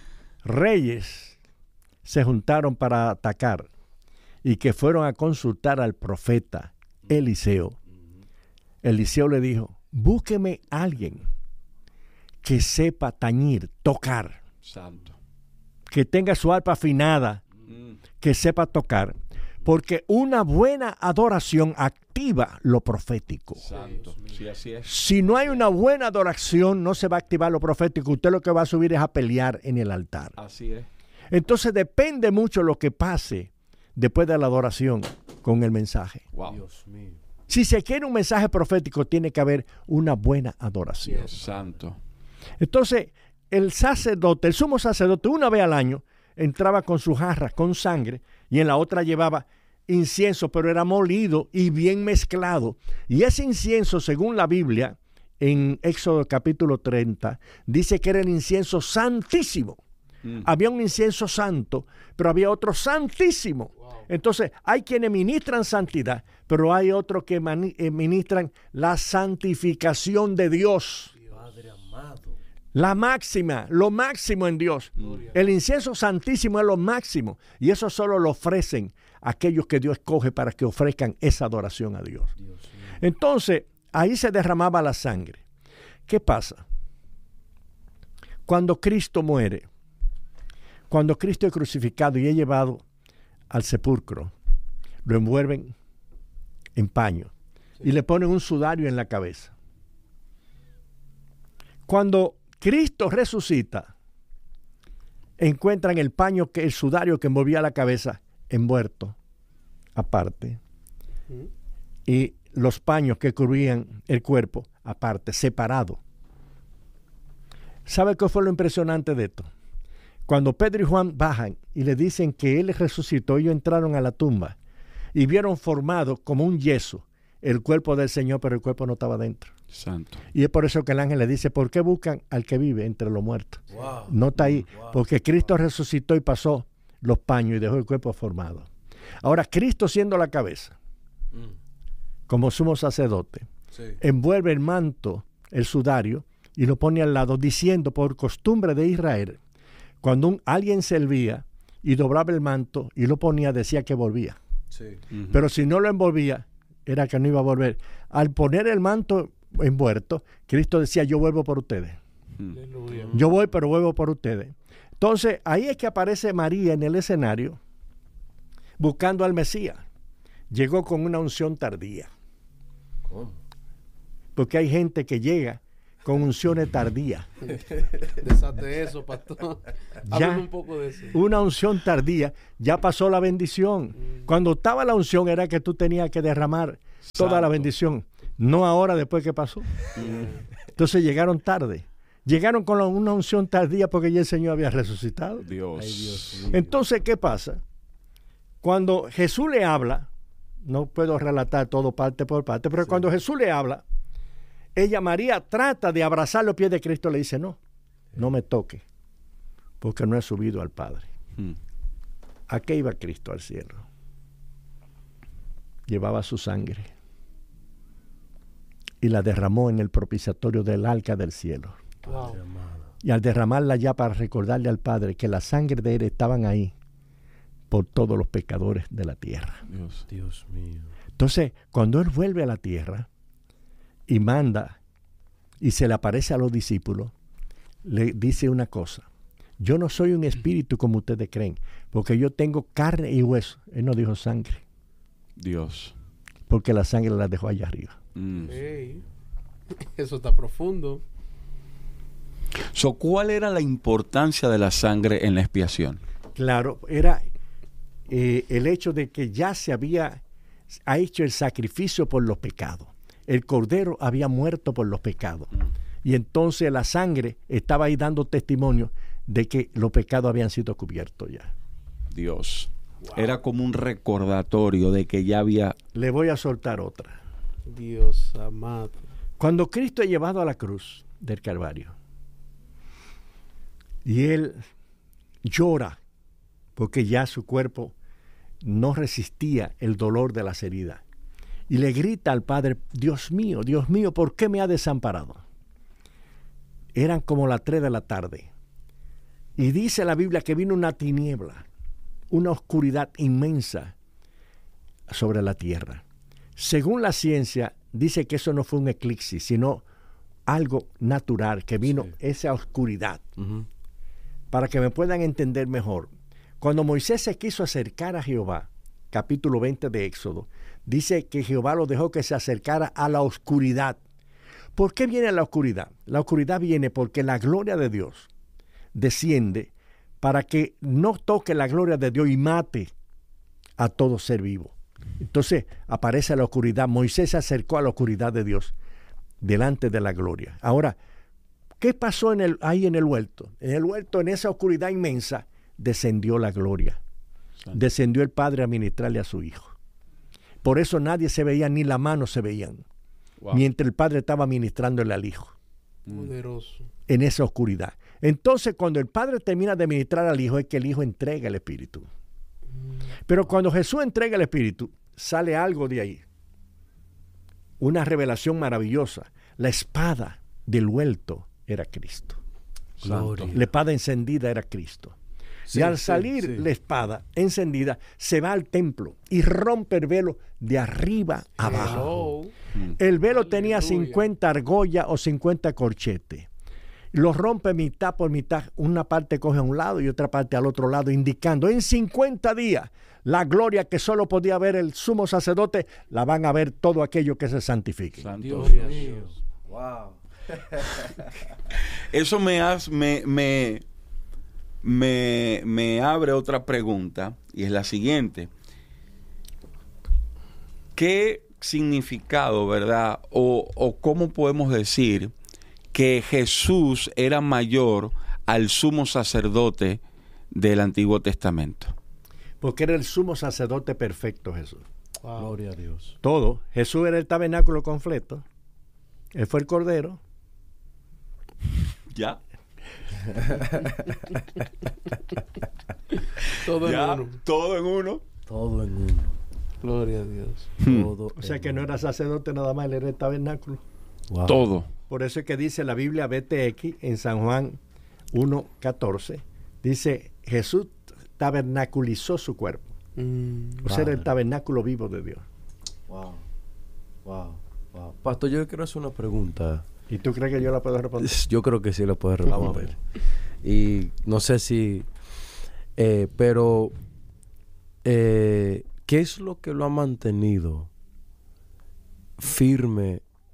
reyes se juntaron para atacar y que fueron a consultar al profeta Eliseo, Eliseo le dijo: búsqueme a alguien que sepa tañir, tocar. Santo. Que tenga su arpa afinada, mm. que sepa tocar, porque una buena adoración activa lo profético. Santo. Sí, así es. Si no hay una buena adoración, no se va a activar lo profético. Usted lo que va a subir es a pelear en el altar. Así es. Entonces depende mucho lo que pase después de la adoración con el mensaje. Wow. Dios mío. Si se quiere un mensaje profético, tiene que haber una buena adoración. Dios santo. Entonces, el sacerdote, el sumo sacerdote, una vez al año, entraba con su jarra, con sangre, y en la otra llevaba incienso, pero era molido y bien mezclado. Y ese incienso, según la Biblia, en Éxodo capítulo treinta, dice que era el incienso santísimo. Mm. Había un incienso santo, pero había otro santísimo. Wow. Entonces, hay quienes ministran santidad, pero hay otros que mani- eh, ministran la santificación de Dios. Padre amado. La máxima, lo máximo en Dios. Gloria. El incienso santísimo es lo máximo. Y eso solo lo ofrecen aquellos que Dios escoge para que ofrezcan esa adoración a Dios. Dios Entonces, ahí se derramaba la sangre. ¿Qué pasa? Cuando Cristo muere, cuando Cristo es crucificado y es llevado al sepulcro, lo envuelven en paño sí. y le ponen un sudario en la cabeza. Cuando Cristo resucita, encuentran el paño, que el sudario que envolvía la cabeza, envuelto aparte, ¿Mm? y los paños que cubrían el cuerpo aparte, separado. ¿Sabe qué fue lo impresionante de esto? Cuando Pedro y Juan bajan y le dicen que él resucitó, ellos entraron a la tumba y vieron formado como un yeso el cuerpo del Señor, pero el cuerpo no estaba dentro. Santo. Y es por eso que el ángel le dice: ¿por qué buscan al que vive entre los muertos? Wow. No está ahí, wow. porque Cristo resucitó y pasó los paños y dejó el cuerpo formado. Ahora, Cristo siendo la cabeza, mm. como sumo sacerdote, sí. envuelve el manto, el sudario, y lo pone al lado, diciendo, por costumbre de Israel, cuando un, alguien servía y doblaba el manto y lo ponía, decía que volvía. Sí. Uh-huh. Pero si no lo envolvía, era que no iba a volver. Al poner el manto envuelto, Cristo decía: yo vuelvo por ustedes. Uh-huh. Yo voy, pero vuelvo por ustedes. Entonces, ahí es que aparece María en el escenario, buscando al Mesías. Llegó con una unción tardía. ¿Cómo? Porque hay gente que llega con unciones tardías. Desate eso, pastor. Ya, Háblame un poco de eso. Una unción tardía, ya pasó la bendición. Mm. Cuando estaba la unción era que tú tenías que derramar toda Santo. La bendición, no ahora después que pasó. Mm. Entonces llegaron tarde. Llegaron con la, una unción tardía porque ya el Señor había resucitado. Dios. Ay, Dios mío. Entonces, ¿qué pasa? Cuando Jesús le habla, no puedo relatar todo parte por parte, pero sí. Cuando Jesús le habla, ella, María, trata de abrazar los pies de Cristo, le dice, no, no me toque, porque no he subido al Padre. Hmm. ¿A qué iba Cristo al cielo? Llevaba su sangre y la derramó en el propiciatorio del arca del cielo. Wow. Y al derramarla ya para recordarle al Padre que la sangre de él estaban ahí por todos los pecadores de la tierra. Dios, Dios mío. Entonces, cuando él vuelve a la tierra y manda y se le aparece a los discípulos, le dice una cosa: yo no soy un espíritu como ustedes creen, porque yo tengo carne y hueso. Él no dijo sangre. Dios. Porque la sangre la dejó allá arriba. Mm. Hey, eso está profundo. So, ¿cuál era la importancia de la sangre en la expiación? Claro, era eh, el hecho de que ya se había ha hecho el sacrificio por los pecados. El cordero había muerto por los pecados. Mm. Y entonces la sangre estaba ahí dando testimonio de que los pecados habían sido cubiertos ya. Dios. Wow. Era como un recordatorio de que ya había... Le voy a soltar otra. Dios amado. Cuando Cristo es llevado a la cruz del Calvario y él llora porque ya su cuerpo no resistía el dolor de las heridas y le grita al Padre: Dios mío, Dios mío, ¿por qué me ha desamparado? Eran como las tres de la tarde y dice la Biblia que vino una tiniebla, una oscuridad inmensa sobre la tierra. Según la ciencia, dice que eso no fue un eclipse, sino algo natural, que vino sí. esa oscuridad. Uh-huh. Para que me puedan entender mejor, cuando Moisés se quiso acercar a Jehová, capítulo veinte de Éxodo, dice que Jehová lo dejó que se acercara a la oscuridad. ¿Por qué viene la oscuridad? La oscuridad viene porque la gloria de Dios desciende para que no toque la gloria de Dios y mate a todo ser vivo. Entonces aparece la oscuridad. Moisés se acercó a la oscuridad de Dios delante de la gloria. Ahora, ¿qué pasó en el, ahí en el huerto? En el huerto, en esa oscuridad inmensa, descendió la gloria. Sí. Descendió el Padre a ministrarle a su Hijo. Por eso nadie se veía, ni la mano se veían. Wow. Mientras el Padre estaba ministrándole al Hijo. Poderoso. En esa oscuridad. Entonces, cuando el Padre termina de ministrar al Hijo, es que el Hijo entrega el Espíritu. Pero cuando Jesús entrega el Espíritu, sale algo de ahí. Una revelación maravillosa. La espada del huerto era Cristo. Gloria. La espada encendida era Cristo. Sí, y al salir sí, sí. la espada encendida, se va al templo y rompe el velo de arriba a abajo. Hello. El velo Aleluya. Tenía cincuenta argollas o cincuenta corchetes. Los rompe mitad por mitad. Una parte coge a un lado y otra parte al otro lado, indicando en cincuenta días la gloria que solo podía ver el sumo sacerdote, la van a ver todo aquello que se santifique. Dios mío. Wow. Eso me, has, me, me, me, me abre otra pregunta, y es la siguiente. ¿Qué significado, verdad, o, o cómo podemos decir que Jesús era mayor al sumo sacerdote del Antiguo Testamento? Porque era el sumo sacerdote perfecto, Jesús. Wow. Gloria a Dios. Todo. Jesús era el tabernáculo completo. Él fue el cordero. Ya. Todo ya, en uno. Todo en uno. Todo en uno. Gloria a Dios. Hmm. Todo o sea que no era sacerdote nada más, él era el tabernáculo. Wow. Todo. Por eso es que dice la Biblia B T X en San Juan uno catorce, dice Jesús tabernaculizó su cuerpo. Mm, o sea, era el tabernáculo vivo de Dios. Wow. Wow. Wow. Pastor, yo quiero hacer una pregunta. ¿Y tú crees que yo la puedo responder? Yo creo que sí la puedo responder. Y no sé si... Eh, pero... Eh, ¿qué es lo que lo ha mantenido firme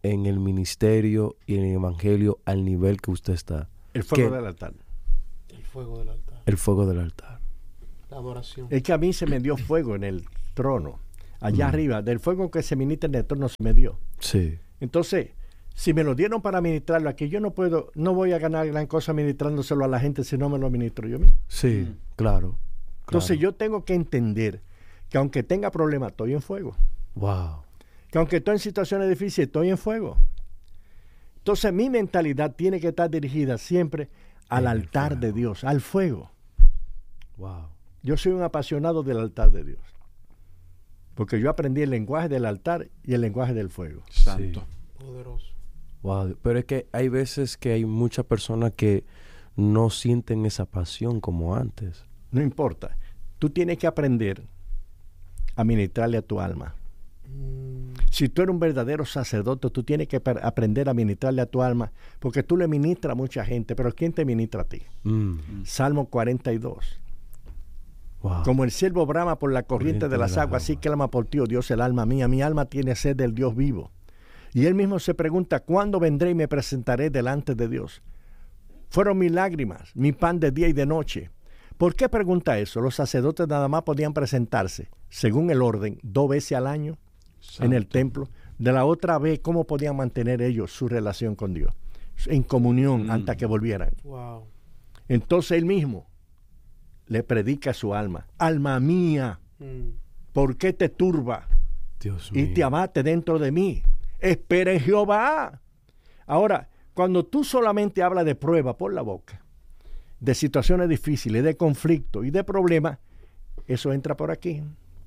en el ministerio y en el evangelio al nivel que usted está? El fuego ¿Qué? del altar. El fuego del altar. El fuego del altar. La adoración. Es que a mí se me dio fuego en el trono. Allá Mm. arriba, del fuego que se ministra en el trono se me dio. Sí. Entonces, si me lo dieron para ministrarlo aquí, yo no puedo, no voy a ganar gran cosa ministrándoselo a la gente si no me lo ministro yo mismo. Sí, Mm. claro. Entonces claro. yo tengo que entender que aunque tenga problemas, estoy en fuego. Wow. Que aunque estoy en situaciones difíciles, estoy en fuego. Entonces mi mentalidad tiene que estar dirigida siempre al En el altar fuego. de Dios, al fuego. Wow. Yo soy un apasionado del altar de Dios. Porque yo aprendí el lenguaje del altar y el lenguaje del fuego. Santo. Poderoso. Wow. Pero es que hay veces que hay muchas personas que no sienten esa pasión como antes. No importa. Tú tienes que aprender a ministrarle a tu alma. Mm, Si tú eres un verdadero sacerdote, tú tienes que per- aprender a ministrarle a tu alma, porque tú le ministras a mucha gente, pero ¿quién te ministra a ti? Mm. Salmo cuarenta y dos. Wow. Como el siervo brama por la corriente Corriente de las de las aguas, así aguas. clama por ti, oh Dios, el alma mía. Mi alma tiene sed del Dios vivo. Y él mismo se pregunta, ¿cuándo vendré y me presentaré delante de Dios? Fueron mis lágrimas, mi pan de día y de noche. ¿Por qué pregunta eso? Los sacerdotes nada más podían presentarse, según el orden, dos veces al año en el Santo. templo. De la otra vez, ¿cómo podían mantener ellos su relación con Dios? En comunión, Mm. hasta que volvieran. wow. Entonces él mismo le predica a su alma, alma mía, Mm, ¿por qué te turba Dios y mío. te abate dentro de mí? Espera en Jehová. Ahora, cuando tú solamente hablas de prueba por la boca, de situaciones difíciles, de conflicto y de problemas, eso entra por aquí.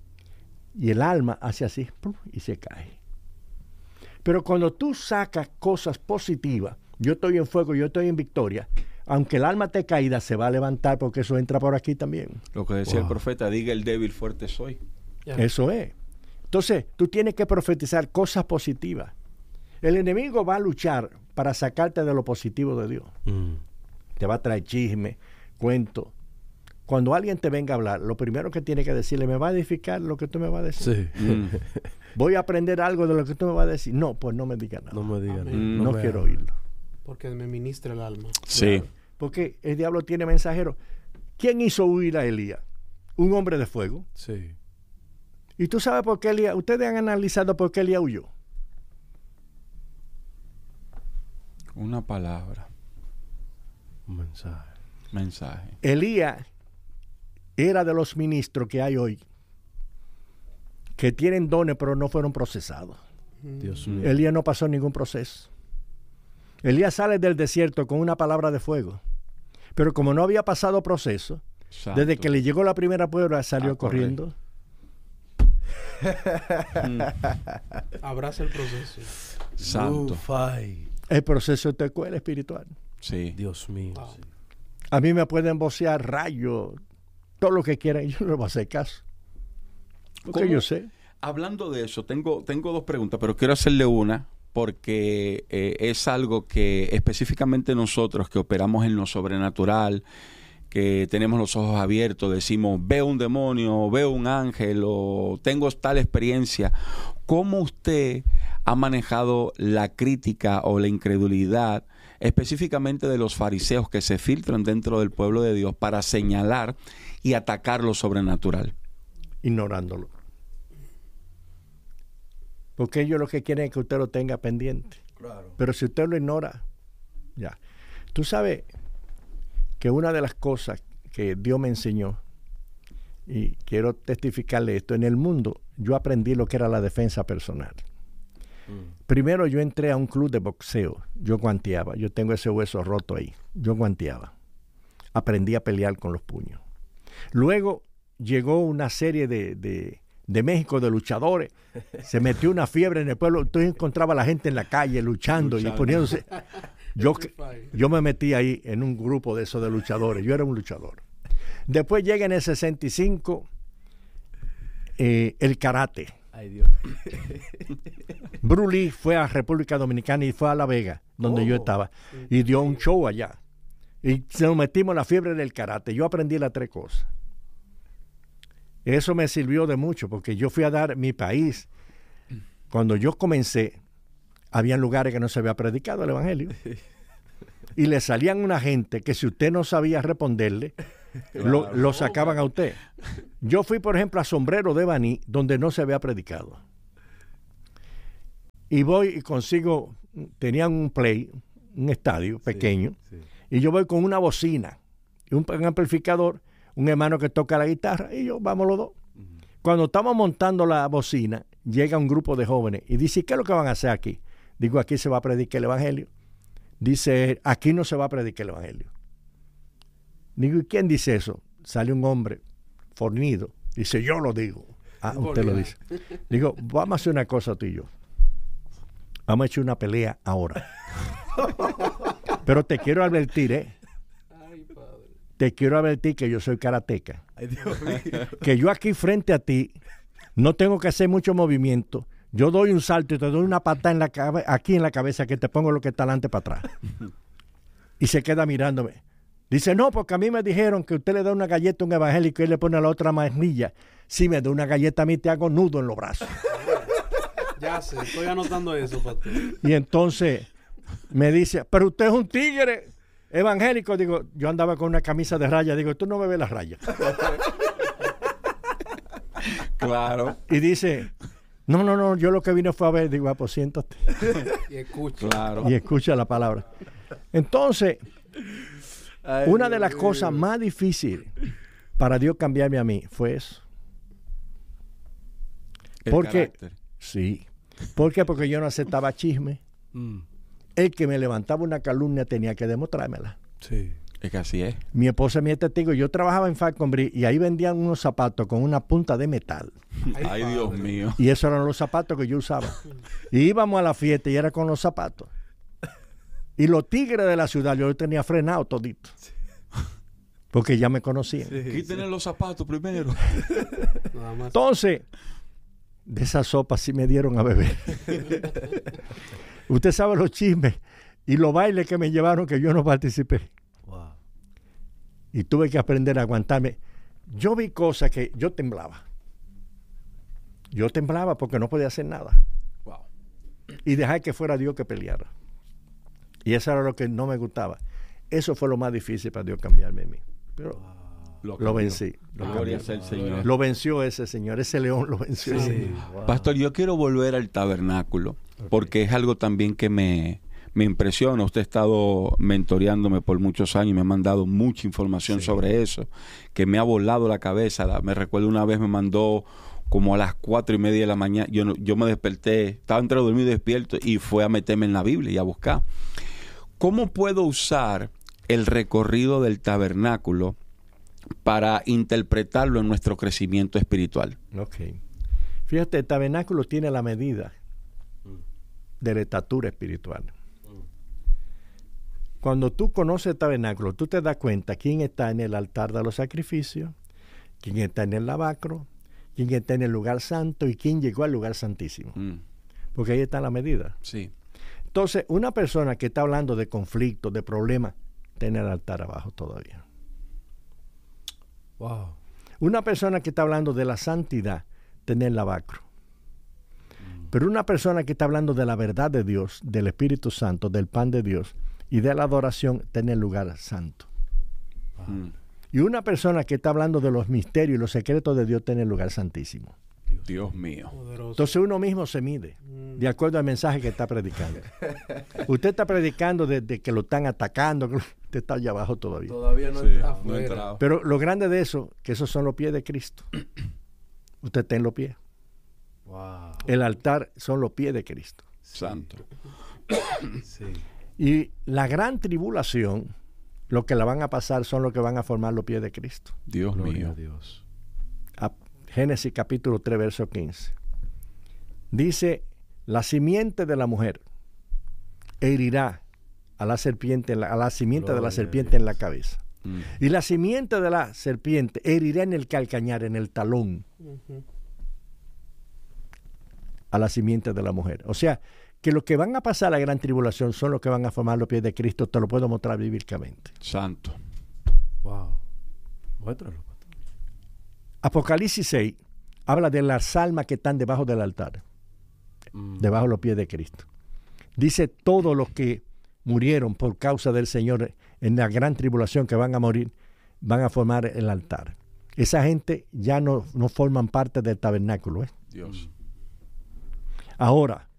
Y el alma hace así ¡pum! Y se cae. Pero cuando tú sacas cosas positivas, yo estoy en fuego, yo estoy en victoria, aunque el alma esté caída, se va a levantar porque eso entra por aquí también. Lo que decía Wow. el profeta, diga el débil, fuerte soy. ya. Eso es. Entonces, tú tienes que profetizar cosas positivas. El enemigo va a luchar para sacarte de lo positivo de Dios. Mm. Te va a traer chisme, cuento. Cuando alguien te venga a hablar, lo primero que tiene que decirle, ¿me va a edificar lo que tú me vas a decir? Sí. Mm. ¿Voy a aprender algo de lo que tú me vas a decir? No, pues no me digas nada. No me digan. Amén. no me quiero hagan. oírlo. Porque me ministra el alma. Sí. Porque el diablo tiene mensajeros. ¿Quién hizo huir a Elías? Un hombre de fuego. Sí. ¿Y tú sabes por qué Elías? Ustedes han analizado por qué Elías huyó. Una palabra, Un mensaje. mensaje. Elías era de los ministros que hay hoy, que tienen dones pero no fueron procesados. Mm, Dios Mm. mío. Elías no pasó ningún proceso. Elías sale del desierto con una palabra de fuego, pero como no había pasado proceso, Santo. desde que le llegó la primera prueba salió A correr. corriendo. Mm. Abraza el proceso. Santo. Ufay. El proceso de escuela espiritual. Sí. Dios mío. Wow. sí. A mí me pueden vocear rayos, todo lo que quieran, yo no le voy a hacer caso. Porque ¿Cómo? yo sé. Hablando de eso, tengo, tengo dos preguntas, pero quiero hacerle una porque eh, es algo que específicamente nosotros que operamos en lo sobrenatural, que tenemos los ojos abiertos, decimos, veo un demonio, veo un ángel o tengo tal experiencia. ¿Cómo usted ha manejado la crítica o la incredulidad específicamente de los fariseos que se filtran dentro del pueblo de Dios para señalar y atacar lo sobrenatural? Ignorándolo. Porque ellos lo que quieren es que usted lo tenga pendiente. Claro. Pero si usted lo ignora, ya. Tú sabes que una de las cosas que Dios me enseñó, y quiero testificarle esto, en el mundo yo aprendí lo que era la defensa personal. Mm. Primero yo entré a un club de boxeo, yo guanteaba, yo tengo ese hueso roto ahí, yo guanteaba. Aprendí a pelear con los puños. Luego llegó una serie de, de, de México de luchadores, se metió una fiebre en el pueblo, entonces encontraba a la gente en la calle luchando, Luchando. y poniéndose... Yo, Free fire. yo me metí ahí en un grupo de esos de luchadores, yo era un luchador. Después llega en el sesenta y cinco eh, el karate. Ay, Dios. Bruce Lee fue a República Dominicana y fue a La Vega, donde Oh. yo estaba, y dio un show allá. Y nos metimos en la fiebre del karate. Yo aprendí las tres cosas. Eso me sirvió de mucho, porque yo fui a dar mi país. Cuando yo comencé había lugares que no se había predicado el evangelio. Y le salían una gente que si usted no sabía responderle, claro, lo, lo sacaban a usted. Yo fui, por ejemplo, a Sombrero de Baní, donde no se había predicado. Y voy y consigo, tenían un play, un estadio pequeño, sí, sí. Y yo voy con una bocina y un, un amplificador, un hermano que toca la guitarra, y yo, vamos los dos. Uh-huh. Cuando estamos montando la bocina, llega un grupo de jóvenes y dice, ¿qué es lo que van a hacer aquí? Digo, aquí se va a predicar el evangelio. Dice, aquí no se va a predicar el evangelio. Digo, ¿y quién dice eso? Sale un hombre fornido. Dice, yo lo digo. Ah, usted lo dice. Digo, vamos a hacer una cosa tú y yo. Vamos a echar una pelea ahora. Pero te quiero advertir, ¿eh? Ay, padre. Te quiero advertir que yo soy karateca. Ay, Dios mío. Que yo aquí frente a ti no tengo que hacer mucho movimiento. Yo doy un salto y te doy una patada en la cabe- aquí en la cabeza que te pongo lo que está adelante para atrás. Y se queda mirándome. Dice, no, porque a mí me dijeron que usted le da una galleta a un evangélico y él le pone a la otra manilla. Si me da una galleta a mí te hago nudo en los brazos. Ya sé, estoy anotando eso, pastor. Y entonces me dice, pero usted es un tigre evangélico. Digo, yo andaba con una camisa de rayas. Digo, tú no me ves las rayas. Claro. Y dice, no, no, no, yo lo que vine fue a ver. Digo, ah, pues siéntate. Y escucha. Claro. Y escucha la palabra. Entonces, ay, una de las Dios cosas Dios. más difíciles para Dios cambiarme a mí fue eso. El porque, carácter. Sí. ¿Por qué? Porque yo no aceptaba chisme. Mm. El que me levantaba una calumnia tenía que demostrármela. Sí. Es que así es. Mi esposa mi testigo. Yo trabajaba en Falconbridge y ahí vendían unos zapatos con una punta de metal. Ay, Ay Dios mío. Y esos eran los zapatos que yo usaba. Y íbamos a la fiesta y era con los zapatos. Y los tigres de la ciudad yo los tenía frenados toditos. Porque ya me conocían. Sí, quítenle sí. los zapatos primero. Nada más. Entonces, de esa sopa sí me dieron a beber. Usted sabe los chismes y los bailes que me llevaron que yo no participé. Wow. Y tuve que aprender a aguantarme. Yo vi cosas que yo temblaba. Yo temblaba porque no podía hacer nada. Wow. Y dejar que fuera Dios que peleara. Y eso era lo que no me gustaba. Eso fue lo más difícil para Dios cambiarme a mí. Pero wow. lo, lo vencí. Lo, Gloria al Señor. Lo venció ese señor. Ese león lo venció. Sí. Wow. Pastor, yo quiero volver al tabernáculo. Okay. Porque es algo también que me, me impresiona. Usted ha estado mentoreándome por muchos años y me ha mandado mucha información sí. sobre eso, que me ha volado la cabeza. La, me recuerdo una vez me mandó como a las cuatro y media de la mañana. Yo, no, yo me desperté, estaba entre dormido y despierto y fue a meterme en la Biblia y a buscar. ¿Cómo puedo usar el recorrido del tabernáculo para interpretarlo en nuestro crecimiento espiritual? Ok. Fíjate, el tabernáculo tiene la medida de la estatura espiritual. Cuando tú conoces el tabernáculo, tú te das cuenta quién está en el altar de los sacrificios, quién está en el lavacro, quién está en el lugar santo y quién llegó al lugar santísimo. Mm. Porque ahí está la medida. Sí. Entonces, una persona que está hablando de conflictos, de problemas, tiene el altar abajo todavía. Wow. Una persona que está hablando de la santidad, tiene el lavacro. Pero una persona que está hablando de la verdad de Dios, del Espíritu Santo, del pan de Dios y de la adoración, tiene el lugar santo. Wow. Y una persona que está hablando de los misterios y los secretos de Dios, tiene el lugar santísimo. Dios, Dios mío. Poderoso. Entonces uno mismo se mide mm. de acuerdo al mensaje que está predicando. Usted está predicando desde de que lo están atacando, usted está allá abajo todavía. Todavía no, sí, está no he entrado. Pero lo grande de eso, que esos son los pies de Cristo. Usted está en los pies. Wow. El altar son los pies de Cristo. Santo. Sí. Y la gran tribulación, lo que la van a pasar son los que van a formar los pies de Cristo. Dios Gloria mío. A Dios. A Génesis capítulo tres, verso quince. Dice, la simiente de la mujer herirá a la serpiente, a la simiente Gloria de la serpiente en la cabeza. Mm. Y la simiente de la serpiente herirá en el calcañar, en el talón. Uh-huh. A la simiente de la mujer. O sea, que los que van a pasar la gran tribulación son los que van a formar los pies de Cristo. Te lo puedo mostrar bíblicamente. Santo. Wow. Muéstralo. Apocalipsis seis habla de las almas que están debajo del altar. Mm. Debajo de los pies de Cristo. Dice todos los que murieron por causa del Señor en la gran tribulación que van a morir, van a formar el altar. Esa gente ya no, no forman parte del tabernáculo. ¿eh? Dios. Ahora,